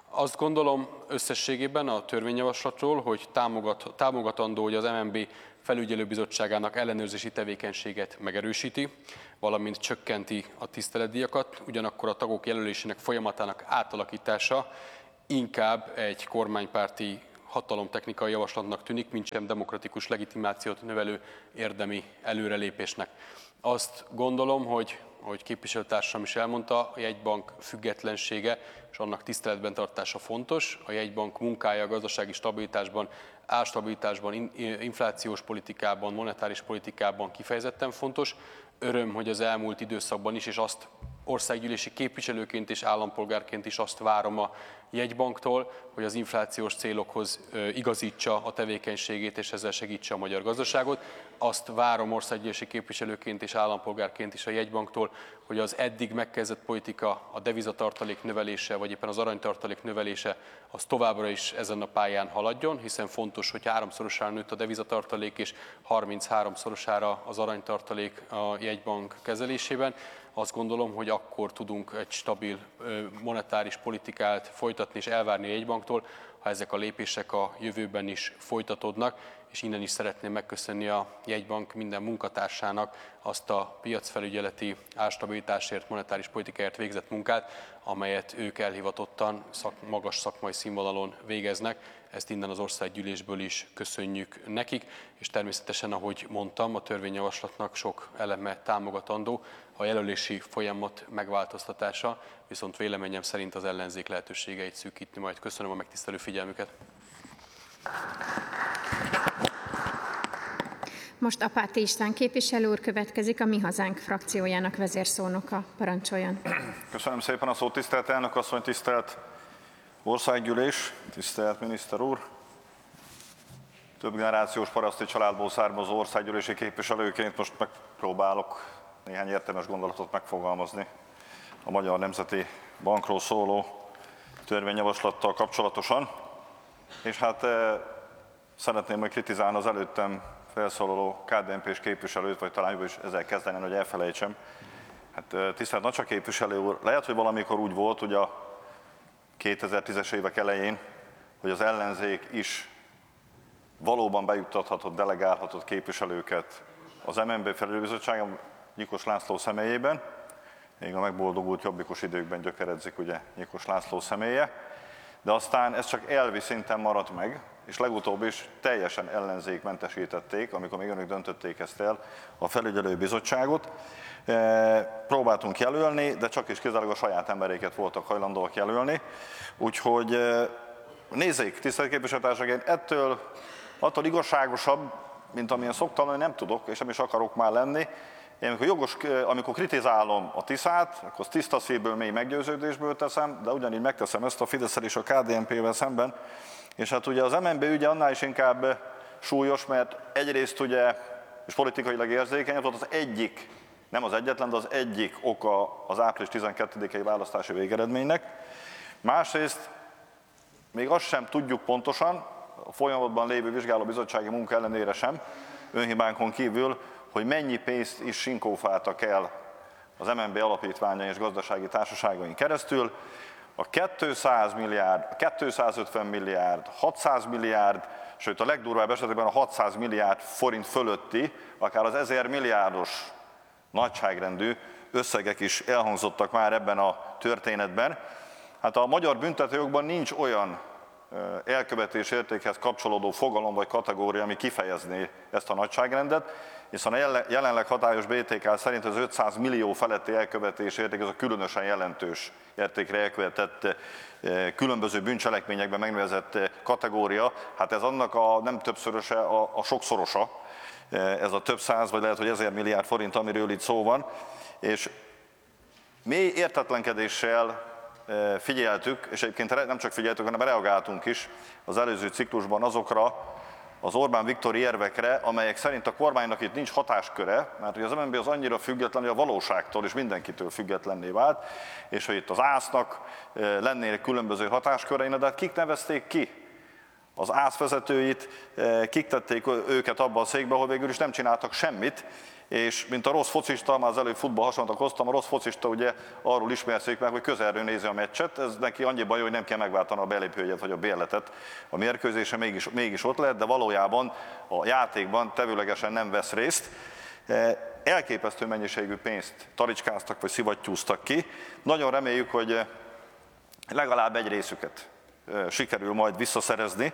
Azt gondolom összességében a törvényjavaslatról, hogy támogat, támogatandó, hogy az em en bé felügyelőbizottságának ellenőrzési tevékenységet megerősíti, valamint csökkenti a tiszteletdíjakat, ugyanakkor a tagok jelölésének folyamatának átalakítása inkább egy kormánypárti hatalomtechnikai javaslatnak tűnik, mint sem demokratikus legitimációt növelő érdemi előrelépésnek. Azt gondolom, hogy, hogy képviselőtársam is elmondta, a jegybank függetlensége és annak tiszteletben tartása fontos. A jegybank munkája a gazdasági stabilitásban, árstabilitásban, inflációs politikában, monetáris politikában kifejezetten fontos. Öröm, hogy az elmúlt időszakban is, és azt országgyűlési képviselőként és állampolgárként is azt várom a jegybanktól, hogy az inflációs célokhoz igazítsa a tevékenységét, és ezzel segítse a magyar gazdaságot. Azt várom országgyűlési képviselőként és állampolgárként is a jegybanktól, hogy az eddig megkezdett politika, a devizatartalék növelése, vagy éppen az aranytartalék növelése, az továbbra is ezen a pályán haladjon, hiszen fontos, hogy háromszorosára nőtt a devizatartalék, és harmincháromszorosára az aranytartalék a jegybank kezelésében. Azt gondolom, hogy akkor tudunk egy stabil monetáris politikát folytatni és elvárni a jegybanktól, ha ezek a lépések a jövőben is folytatódnak, és innen is szeretném megköszönni a jegybank minden munkatársának azt a piacfelügyeleti árstabilitásért, monetáris politikáért végzett munkát, amelyet ők elhivatottan szak, magas szakmai színvonalon végeznek. Ezt innen az országgyűlésből is köszönjük nekik, és természetesen, ahogy mondtam, a törvényjavaslatnak sok eleme támogatandó, a jelölési folyamat megváltoztatása, viszont véleményem szerint az ellenzék lehetőségeit szűkítni majd. Köszönöm a megtisztelő figyelmüket. Most Apáti István képviselő úr következik, a Mi Hazánk frakciójának vezérszónoka. Parancsoljon. Köszönöm szépen a szót, tisztelt elnök asszony, tisztelt országgyűlés, tisztelt miniszter úr. Több generációs paraszti családból származó országgyűlési képviselőként most megpróbálok néhány értelmes gondolatot megfogalmazni a Magyar Nemzeti Bankról szóló törvényjavaslattal kapcsolatosan. És hát eh, szeretném meg kritizálni az előttem felszólaló ká dé en pés képviselőt, vagy talán is ezzel kezdeném, hogy elfelejtsem. Hát eh, tisztelt Nacsa képviselő úr, lehet, hogy valamikor úgy volt, hogy a kétezer-tízes évek elején, hogy az ellenzék is valóban bejuttathatott, delegálhatott képviselőket az em en bé felügyelőbizottságon, Nyikos László személyében, még a megboldogult jobbikos időkben gyökeredzik ugye Nyikos László személye, de aztán ez csak elvi szinten maradt meg, és legutóbb is teljesen ellenzékmentesítették, amikor még önök döntötték ezt el, a felügyelőbizottságot. Próbáltunk jelölni, de csak is kizárólag a saját emberéket voltak hajlandóak jelölni, úgyhogy nézzék, tisztelt képviselőtársaim, ettől attól igazságosabb, mint amilyen szoktam lenni, nem tudok, és nem is akarok már lenni. Én amikor, jogos, amikor kritizálom a tiszát, akkor azt tiszta szívből, mély meggyőződésből teszem, de ugyanígy megteszem ezt a Fidesz-el és a ká dé en pével szemben. És hát ugye az em en bé ügye annál is inkább súlyos, mert egyrészt ugye, és politikailag érzékeny, volt az egyik, nem az egyetlen, de az egyik oka az április tizenkettedikei választási végeredménynek. Másrészt még azt sem tudjuk pontosan, a folyamatban lévő vizsgálóbizottsági munka ellenére sem, önhibánkon kívül, hogy mennyi pénzt is sinkófáltak el az em en bé alapítványai és gazdasági társaságain keresztül. A kétszáz milliárd, a kétszázötven milliárd, hatszáz milliárd, sőt a legdurvább esetben a hatszáz milliárd forint fölötti, akár az ezer milliárdos nagyságrendű összegek is elhangzottak már ebben a történetben. Hát a magyar büntetőjogban nincs olyan elkövetés értékhez kapcsolódó fogalom vagy kategória, ami kifejezné ezt a nagyságrendet, hiszen a jelenleg hatályos bé té ká szerint az ötszáz millió feletti elkövetés érték, ez a különösen jelentős értékre elkövetett különböző bűncselekményekben megnevezett kategória, hát ez annak a nem többszöröse, a, a sokszorosa, ez a több száz, vagy lehet, hogy ezer milliárd forint, amiről itt szó van, és mély értetlenkedéssel figyeltük, és egyébként nem csak figyeltük, hanem reagáltunk is az előző ciklusban azokra az Orbán Viktor érvekre, amelyek szerint a kormánynak itt nincs hatásköre, mert hogy az em en bé az annyira független, hogy a valóságtól és mindenkitől függetlenné vált, és hogy itt az á es zé-nak lennének különböző hatáskörei, de hát kik nevezték ki az ÁSZ vezetőit, kik tették őket abba a székbe, ahol végül is nem csináltak semmit, és mint a rossz focista, már az előbb futball hasonlatot hoztam, a rossz focista ugye arról ismerszik meg, hogy közelről nézi a meccset, ez neki annyi baj, hogy nem kell megváltani a belépőjegyet vagy a bérletet, a mérkőzése mégis, mégis ott lehet, de valójában a játékban tevőlegesen nem vesz részt. Elképesztő mennyiségű pénzt taricskáztak vagy szivattyúztak ki. Nagyon reméljük, hogy legalább egy részüket sikerül majd visszaszerezni.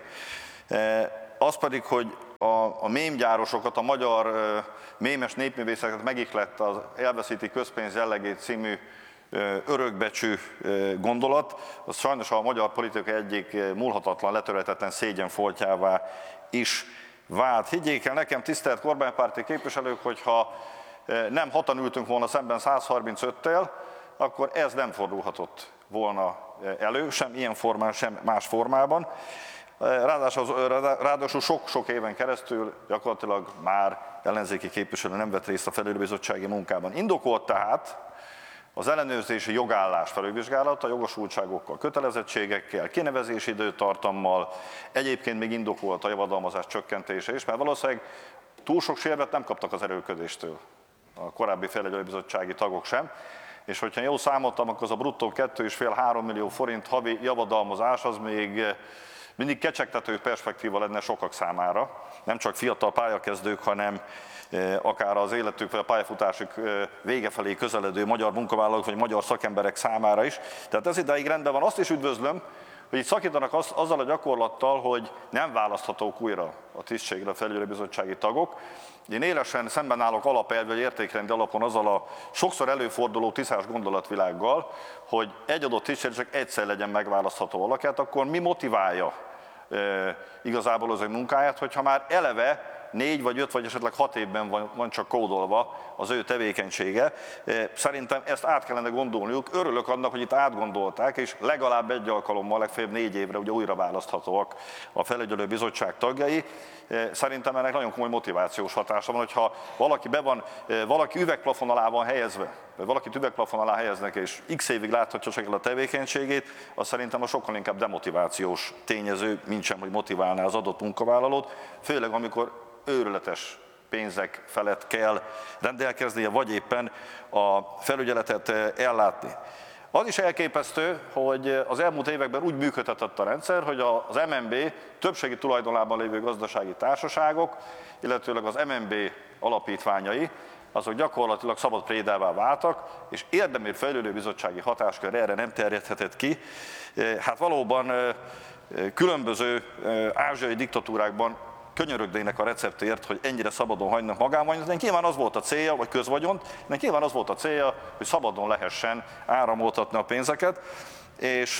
Az pedig, hogy a, a mémgyárosokat, a magyar mémes népművészeket megihlett az Elveszíti közpénz jellegét című örökbecsű gondolat, az sajnos a magyar politika egyik múlhatatlan, letörhetetlen szégyenfoltjává is vált. Higgyék el nekem, tisztelt kormánypárti képviselők, hogyha nem hatan ültünk volna szemben száz harmincöttel, akkor ez nem fordulhatott volna elő, sem ilyen formán, sem más formában. Ráadásul, ráadásul sok-sok éven keresztül gyakorlatilag már ellenzéki képviselő nem vett részt a felülbizottsági munkában. Indokolt tehát az ellenőrzési jogállás felülvizsgálata, jogosultságokkal, kötelezettségekkel, kinevezési időtartammal, egyébként még indokolt a javadalmazás csökkentése is, mert valószínűleg túl sok sérvet nem kaptak az erőködéstől a korábbi felügyelőbizottsági tagok sem, és hogyha jól számoltam, akkor az a bruttó két és fél-három millió forint havi javadalmazás az még mindig kecsegtető perspektíva lenne sokak számára, nem csak fiatal pályakezdők, hanem akár az életük vagy a pályafutásuk vége felé közeledő magyar munkavállalók vagy magyar szakemberek számára is. Tehát ez idáig rendben van. Azt is üdvözlöm, hogy itt szakítanak az, azzal a gyakorlattal, hogy nem választhatók újra a tisztségre a felügyelőbizottsági tagok. Én élesen szemben állok alapelv vagy értékrendi alapon azzal a sokszor előforduló tisztás gondolatvilággal, hogy egy adott tisztségre csak egyszer legyen megválasztható valaki, hát akkor mi motiválja e, igazából az ő munkáját, hogyha már eleve négy vagy öt vagy esetleg hat évben van, van csak kódolva az ő tevékenysége. Szerintem ezt át kellene gondolniuk. Örülök annak, hogy itt átgondolták, és legalább egy alkalommal, legfeljebb négy évre ugye újra választhatóak a felügyelőbizottság tagjai. Szerintem ennek nagyon komoly motivációs hatása van, hogyha valaki be van, valaki üvegplafon alá van helyezve, vagy valakit üvegplafon alá helyeznek, és x évig láthatja csak el a tevékenységét, az szerintem a sokkal inkább demotivációs tényező, mint sem, hogy motiválná az adott munkavállalót, főleg amikor őrületes pénzek felett kell rendelkeznie, vagy éppen a felügyeletet ellátni. Az is elképesztő, hogy az elmúlt években úgy működhetett a rendszer, hogy az em en bé többségi tulajdonában lévő gazdasági társaságok, illetőleg az em en bé alapítványai, azok gyakorlatilag szabad prédává váltak, és érdemi felügyelőbizottsági hatáskör erre nem terjedhetett ki. Hát valóban különböző ázsiai diktatúrákban könyörögnének a receptért, hogy ennyire szabadon hagynak magában. De nyilván az volt a célja, vagy közvagyont, de nyilván az volt a célja, hogy szabadon lehessen áramoltatni a pénzeket. És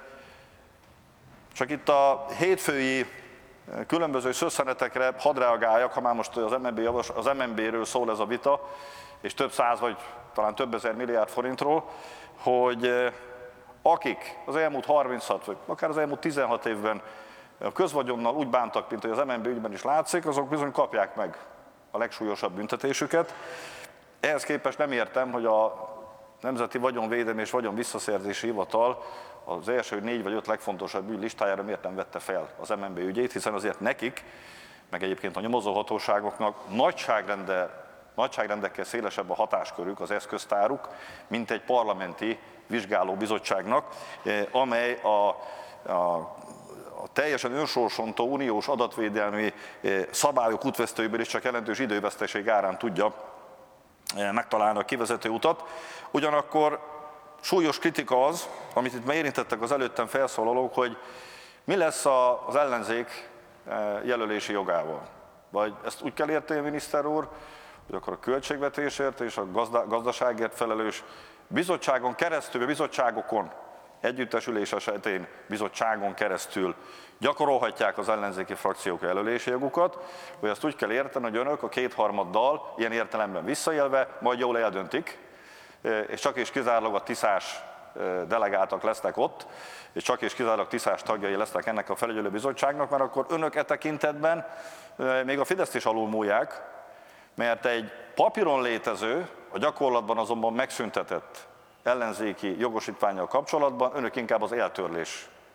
csak itt a hétfői különböző szösszenetekre hadd reagáljak, ha már most az em en bé javas, az em en bé-ről szól ez a vita, és több száz vagy talán több ezer milliárd forintról, hogy akik az elmúlt harminchat, vagy akár az elmúlt tizenhat évben a közvagyonnal úgy bántak, mint hogy az em en bé ügyben is látszik, azok bizony kapják meg a legsúlyosabb büntetésüket. Ehhez képest nem értem, hogy a Nemzeti Vagyonvédelmi és Vagyonvisszaszerzési Hivatal az első négy vagy öt legfontosabb ügy listájára miért nem vette fel az em en bé ügyét, hiszen azért nekik, meg egyébként a nyomozóhatóságoknak nagyságrendel, nagyságrendekkel szélesebb a hatáskörük, az eszköztáruk, mint egy parlamenti vizsgálóbizottságnak, amely a, a a teljesen önsorsontó uniós adatvédelmi szabályok útvesztőiből is csak jelentős időveszteség árán tudja megtalálni a kivezető utat. Ugyanakkor súlyos kritika az, amit itt már érintettek az előttem felszólalók, hogy mi lesz az ellenzék jelölési jogával. Vagy ezt úgy kell érteni, miniszter úr, hogy akkor a költségvetésért és a gazdaságért felelős bizottságon keresztül, bizottságokon, együttesülés esetén bizottságon keresztül gyakorolhatják az ellenzéki frakciók jelölési jogukat, vagy azt úgy kell érteni, hogy önök a kétharmaddal ilyen értelemben visszaélve majd jól eldöntik, és csak és kizárólag a tiszás delegáltak lesznek ott, és csak és kizárólag tiszás tagjai lesznek ennek a felügyelőbizottságnak, mert akkor önök e tekintetben még a Fideszt is alulmúlják, mert egy papíron létező, a gyakorlatban azonban megszüntetett ellenzéki jogosítvánnyal kapcsolatban önök inkább az eltörlés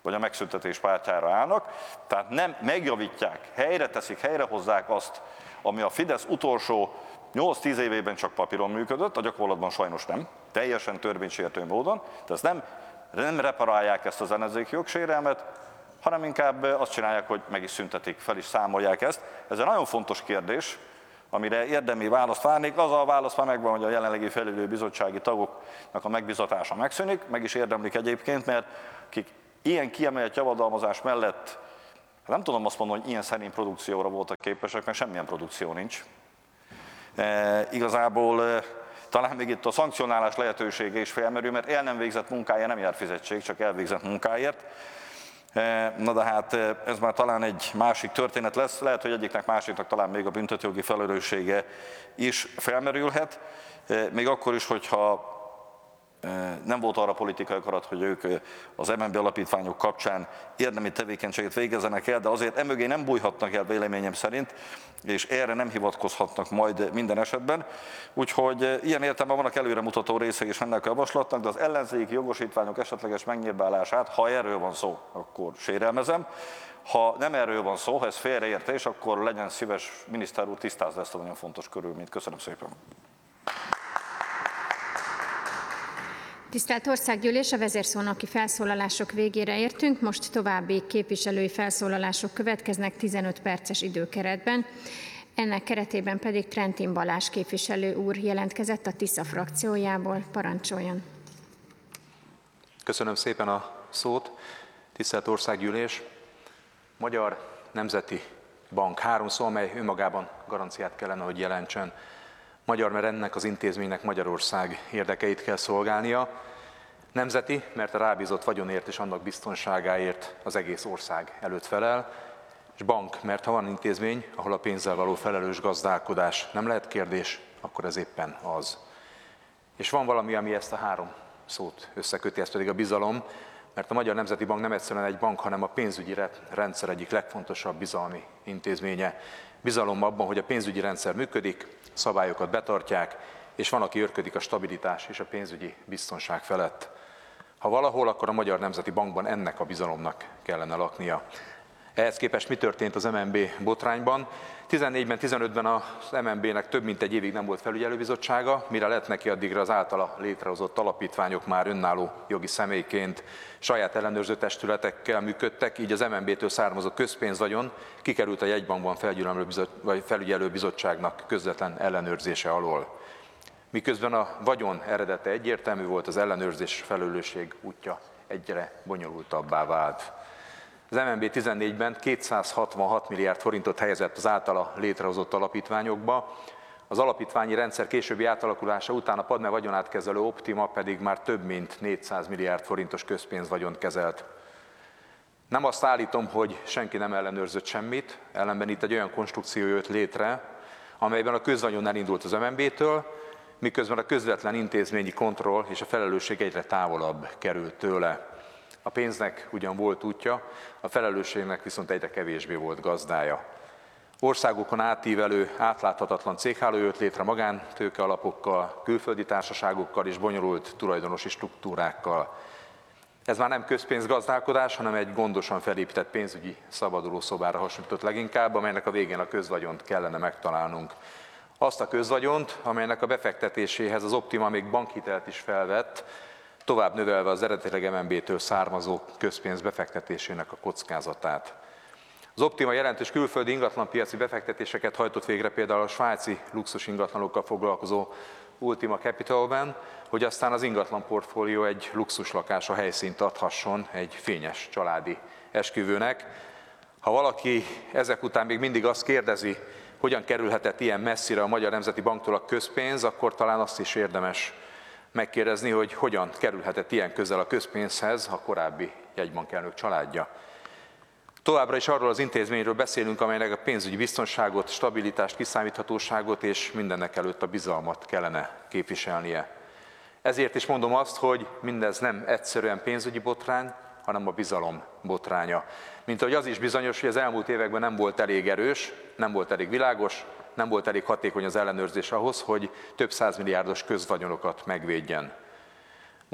vagy a megszüntetés pártjára állnak, tehát nem megjavítják, helyre teszik, helyrehozzák azt, ami a Fidesz utolsó nyolc-tíz évében csak papíron működött, a gyakorlatban sajnos nem, teljesen törvénysértő módon, tehát ezt nem, nem reparálják ezt az ellenzéki jogsérelmet, hanem inkább azt csinálják, hogy meg is szüntetik, fel is számolják ezt. Ez egy nagyon fontos kérdés, amire érdemi választ várnék. Az a válasz már megvan, hogy a jelenlegi felügyelőbizottsági tagoknak a megbizatása megszűnik, meg is érdemlik egyébként, mert akik ilyen kiemelt javadalmazás mellett, nem tudom azt mondani, hogy ilyen szerény produkcióra voltak képesek, mert semmilyen produkció nincs. E, igazából e, talán még itt a szankcionálás lehetősége is felmerül, mert el nem végzett munkája nem jár fizetség, csak elvégzett munkáért. Na de hát ez már talán egy másik történet lesz, lehet, hogy egyiknek másiknak talán még a büntetőjogi felelőssége is felmerülhet, még akkor is, hogyha nem volt arra politikai akarat, hogy ők az em en bé alapítványok kapcsán érdemi tevékenységet végezzenek el, de azért emögé nem bújhatnak el véleményem szerint, és erre nem hivatkozhatnak majd minden esetben. Úgyhogy ilyen értelemben vannak előremutató részei is ennek a javaslatnak, de az ellenzéki jogosítványok esetleges megnyírbálását, ha erről van szó, akkor sérelmezem. Ha nem erről van szó, ha ez félreértés, akkor legyen szíves, miniszter úr, tisztázza ezt a nagyon fontos körülményt. Köszönöm szépen. Tisztelt Országgyűlés, a vezérszónoki felszólalások végére értünk, most további képviselői felszólalások következnek tizenöt perces időkeretben. Ennek keretében pedig Trentin Balázs képviselő úr jelentkezett a TISZA frakciójából. Parancsoljon! Köszönöm szépen a szót. Tisztelt Országgyűlés! Magyar Nemzeti Bank három szó, amely önmagában garanciát kellene, hogy jelentsen. Magyar, mert ennek az intézménynek Magyarország érdekeit kell szolgálnia. Nemzeti, mert a rábízott vagyonért és annak biztonságáért az egész ország előtt felel. És bank, mert ha van intézmény, ahol a pénzzel való felelős gazdálkodás nem lehet kérdés, akkor ez éppen az. És van valami, ami ezt a három szót összeköti, ez pedig a bizalom, mert a Magyar Nemzeti Bank nem egyszerűen egy bank, hanem a pénzügyi rendszer egyik legfontosabb bizalmi intézménye. Bizalom abban, hogy a pénzügyi rendszer működik, szabályokat betartják, és van, aki örködik a stabilitás és a pénzügyi biztonság felett. Ha valahol, akkor a Magyar Nemzeti Bankban ennek a bizalomnak kellene laknia. Ehhez képest mi történt az em en bé botrányban? tizennégyben, tizenötben az em en bének több mint egy évig nem volt felügyelőbizottsága, mire lett neki addigra az általa létrehozott alapítványok már önálló jogi személyként saját ellenőrző testületekkel működtek, így az em en bétől származó közpénzvagyon kikerült a jegybankban felügyelőbizottságnak közvetlen ellenőrzése alól. Miközben a vagyon eredete egyértelmű volt, az ellenőrzés felelősség útja egyre bonyolultabbá vált. Az em en bé tizennégyben kétszázhatvanhat milliárd forintot helyezett az általa létrehozott alapítványokba, az alapítványi rendszer későbbi átalakulása után a Padme vagyonát kezelő Optima pedig már több mint négyszáz milliárd forintos közpénzvagyont kezelt. Nem azt állítom, hogy senki nem ellenőrzött semmit, ellenben itt egy olyan konstrukció jött létre, amelyben a közvagyon elindult az em en bétől, miközben a közvetlen intézményi kontroll és a felelősség egyre távolabb került tőle. A pénznek ugyan volt útja, a felelősségnek viszont egyre kevésbé volt gazdája. Országokon átívelő, átláthatatlan cégháló jött létre magántőke alapokkal, külföldi társaságokkal és bonyolult tulajdonosi struktúrákkal. Ez már nem közpénzgazdálkodás, hanem egy gondosan felépített pénzügyi szabadulószobára hasonlított leginkább, amelynek a végén a közvagyont kellene megtalálnunk. Azt a közvagyont, amelynek a befektetéséhez az Optima még bankhitelt is felvett, tovább növelve az eredetileg em en bétől származó közpénz befektetésének a kockázatát. Az Optima jelentős külföldi ingatlanpiaci befektetéseket hajtott végre például a svájci luxus ingatlanokkal foglalkozó Ultima Capitalben, hogy aztán az ingatlan portfólió egy luxuslakás a helyszínt adhasson egy fényes családi esküvőnek. Ha valaki ezek után még mindig azt kérdezi, hogyan kerülhetett ilyen messzire a Magyar Nemzeti Banktól a közpénz, akkor talán azt is érdemes megkérdezni, hogy hogyan kerülhetett ilyen közel a közpénzhez a korábbi jegybankelnök családja. Továbbra is arról az intézményről beszélünk, amelynek a pénzügyi biztonságot, stabilitást, kiszámíthatóságot és mindennek előtt a bizalmat kellene képviselnie. Ezért is mondom azt, hogy mindez nem egyszerűen pénzügyi botrány, hanem a bizalom botránya. Mint ahogy az is bizonyos, hogy az elmúlt években nem volt elég erős, nem volt elég világos, nem volt elég hatékony az ellenőrzés ahhoz, hogy több százmilliárdos közvagyonokat megvédjen.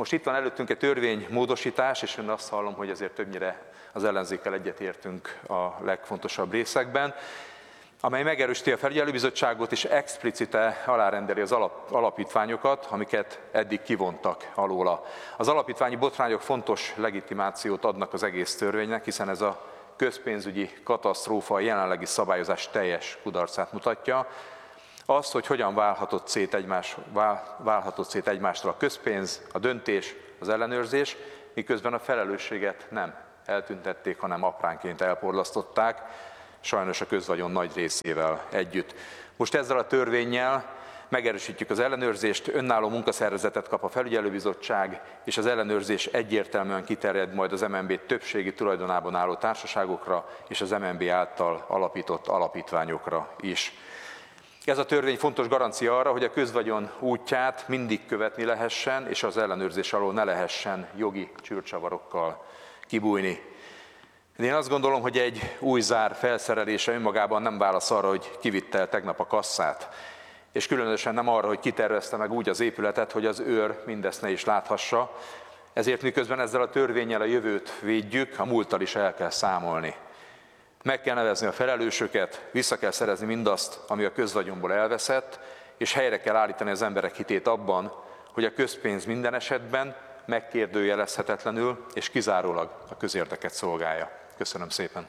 Most itt van előttünk egy törvénymódosítás, és én azt hallom, hogy azért többnyire az ellenzékkel egyetértünk a legfontosabb részekben, amely megerősíti a felügyelőbizottságot és explicite alárendeli az alap, alapítványokat, amiket eddig kivontak alóla. Az alapítványi botrányok fontos legitimációt adnak az egész törvénynek, hiszen ez a közpénzügyi katasztrófa a jelenlegi szabályozás teljes kudarcát mutatja. Azt, hogy hogyan válhatott szét, egymás, vál, válhatott szét egymástól a közpénz, a döntés, az ellenőrzés, miközben a felelősséget nem eltüntették, hanem apránként elporlasztották, sajnos a közvagyon nagy részével együtt. Most ezzel a törvénnyel megerősítjük az ellenőrzést, önálló munkaszervezetet kap a felügyelőbizottság, és az ellenőrzés egyértelműen kiterjed majd az em en bé többségi tulajdonában álló társaságokra és az em en bé által alapított alapítványokra is. Ez a törvény fontos garancia arra, hogy a közvagyon útját mindig követni lehessen, és az ellenőrzés alól ne lehessen jogi csűrcsavarokkal kibújni. Én azt gondolom, hogy egy új zár felszerelése önmagában nem válasz arra, hogy kivitte el tegnap a kasszát, és különösen nem arra, hogy kitervezte meg úgy az épületet, hogy az őr mindezt ne is láthassa. Ezért miközben ezzel a törvénnyel a jövőt védjük, a múlttal is el kell számolni. Meg kell nevezni a felelősöket, vissza kell szerezni mindazt, ami a közvagyonból elveszett, és helyre kell állítani az emberek hitét abban, hogy a közpénz minden esetben megkérdőjelezhetetlenül és kizárólag a közérdeket szolgálja. Köszönöm szépen!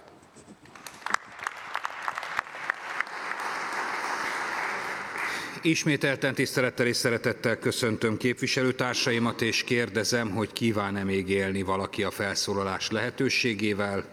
Ismételten tisztelettel és szeretettel köszöntöm képviselőtársaimat, és kérdezem, hogy kíván-e még élni valaki a felszólalás lehetőségével.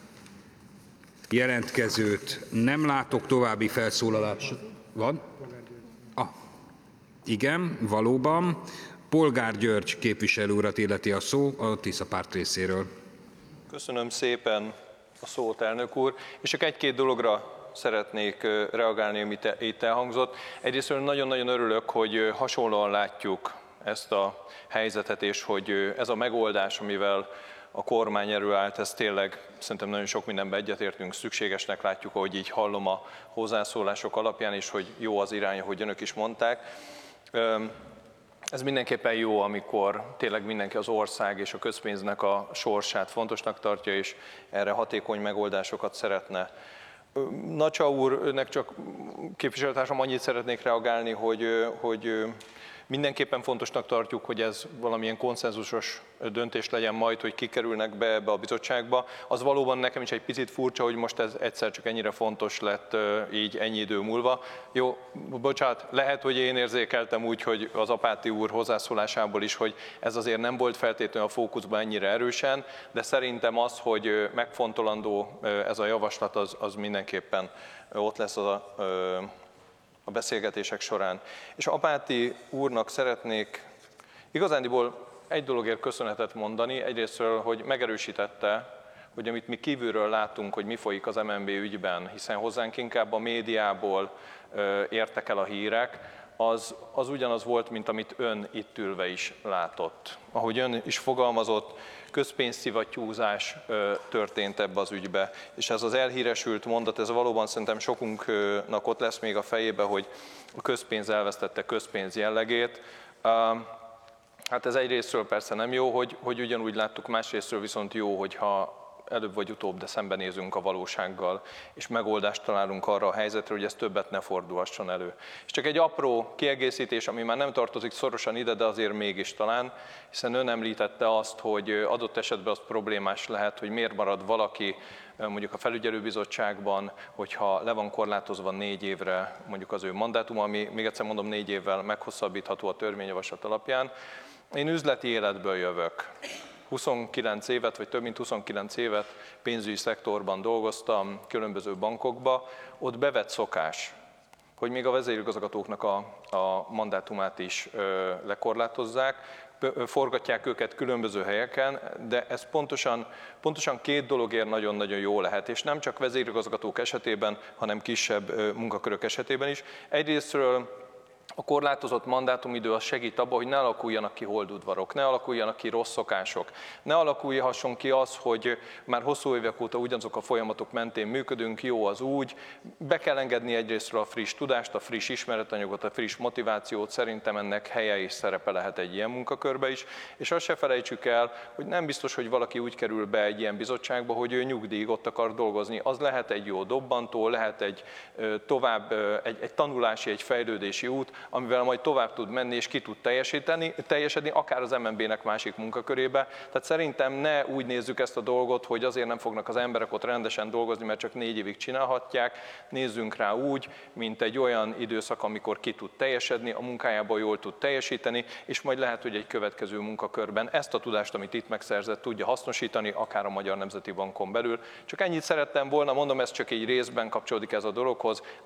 Jelentkezőt nem látok, további felszólalás van? Ah, igen, valóban. Polgár György képviselő urat illeti a szó a Tisza Párt részéről. Köszönöm szépen a szót, elnök úr, és csak egy-két dologra szeretnék reagálni, amit itt elhangzott. Egyrészt nagyon-nagyon örülök, hogy hasonlóan látjuk ezt a helyzetet, és hogy ez a megoldás, amivel a kormány előállt, ez tényleg szerintem nagyon sok mindenben egyetértünk, szükségesnek látjuk, ahogy így hallom a hozzászólások alapján, és hogy jó az irány, ahogy önök is mondták. Ez mindenképpen jó, amikor tényleg mindenki az ország és a közpénznek a sorsát fontosnak tartja, és erre hatékony megoldásokat szeretne. Nacsa úrnek csak képviselőtársam annyit szeretnék reagálni, hogy, hogy mindenképpen fontosnak tartjuk, hogy ez valamilyen konszenzusos döntés legyen majd, hogy kikerülnek be ebbe a bizottságba. Az valóban nekem is egy picit furcsa, hogy most ez egyszer csak ennyire fontos lett így ennyi idő múlva. Jó, bocsánat, lehet, hogy én érzékeltem úgy, hogy az Apáti úr hozzászólásából is, hogy ez azért nem volt feltétlenül a fókuszban ennyire erősen, de szerintem az, hogy megfontolandó ez a javaslat, az, az mindenképpen ott lesz az a a beszélgetések során. És Apáti úrnak szeretnék igazándiból egy dologért köszönetet mondani, egyrésztről, hogy megerősítette, hogy amit mi kívülről látunk, hogy mi folyik az em en bé ügyben, hiszen hozzánk inkább a médiából értek el a hírek, az, az ugyanaz volt, mint amit ön itt ülve is látott. Ahogy ön is fogalmazott, közpénzszivattyúzás történt ebbe az ügybe, és ez az elhíresült mondat, ez valóban szerintem sokunknak ott lesz még a fejébe, hogy a közpénz elvesztette közpénz jellegét. Hát ez egyrésztről persze nem jó, hogy, hogy ugyanúgy láttuk, másrésztről viszont jó, hogyha előbb vagy utóbb, de szembenézünk a valósággal, és megoldást találunk arra a helyzetre, hogy ez többet ne fordulhasson elő. És csak egy apró kiegészítés, ami már nem tartozik szorosan ide, de azért mégis talán, hiszen ön említette azt, hogy adott esetben az problémás lehet, hogy miért marad valaki mondjuk a felügyelőbizottságban, hogyha le van korlátozva négy évre mondjuk az ő mandátum, ami még egyszer mondom négy évvel meghosszabbítható a törvényjavaslat alapján. Én üzleti életből jövök. huszonkilenc évet, vagy több mint huszonkilenc évet pénzügyi szektorban dolgoztam, különböző bankokba, ott bevett szokás, hogy még a vezérigazgatóknak a, a mandátumát is ö, lekorlátozzák, forgatják őket különböző helyeken, de ez pontosan, pontosan két dologért nagyon-nagyon jó lehet, és nem csak vezérigazgatók esetében, hanem kisebb munkakörök esetében is. Egyrésztről A korlátozott mandátumidő az segít abban, hogy ne alakuljanak ki holdudvarok, ne alakuljanak ki rossz szokások, ne alakulhasson ki az, hogy már hosszú évek óta ugyanazok a folyamatok mentén működünk, jó az úgy, be kell engedni egyrésztről a friss tudást, a friss ismeretanyagot, a friss motivációt, szerintem ennek helye és szerepe lehet egy ilyen munkakörbe is, és azt se felejtsük el, hogy nem biztos, hogy valaki úgy kerül be egy ilyen bizottságba, hogy ő nyugdíjig ott akar dolgozni. Az lehet egy jó dobbantó, lehet egy tovább, egy, egy tanulási, egy fejlődési út, amivel majd tovább tud menni és ki tud teljesíteni, teljesedni, akár az em en bé-nek másik munkakörébe. Tehát szerintem ne úgy nézzük ezt a dolgot, hogy azért nem fognak az emberek ott rendesen dolgozni, mert csak négy évig csinálhatják. Nézzünk rá úgy, mint egy olyan időszak, amikor ki tud teljesedni, a munkájában jól tud teljesíteni, és majd lehet, hogy egy következő munkakörben ezt a tudást, amit itt megszerzett, tudja hasznosítani, akár a Magyar Nemzeti Bankon belül. Csak ennyit szerettem volna, mondom, ez csak egy részben kapcsolódik ez a dologhoz.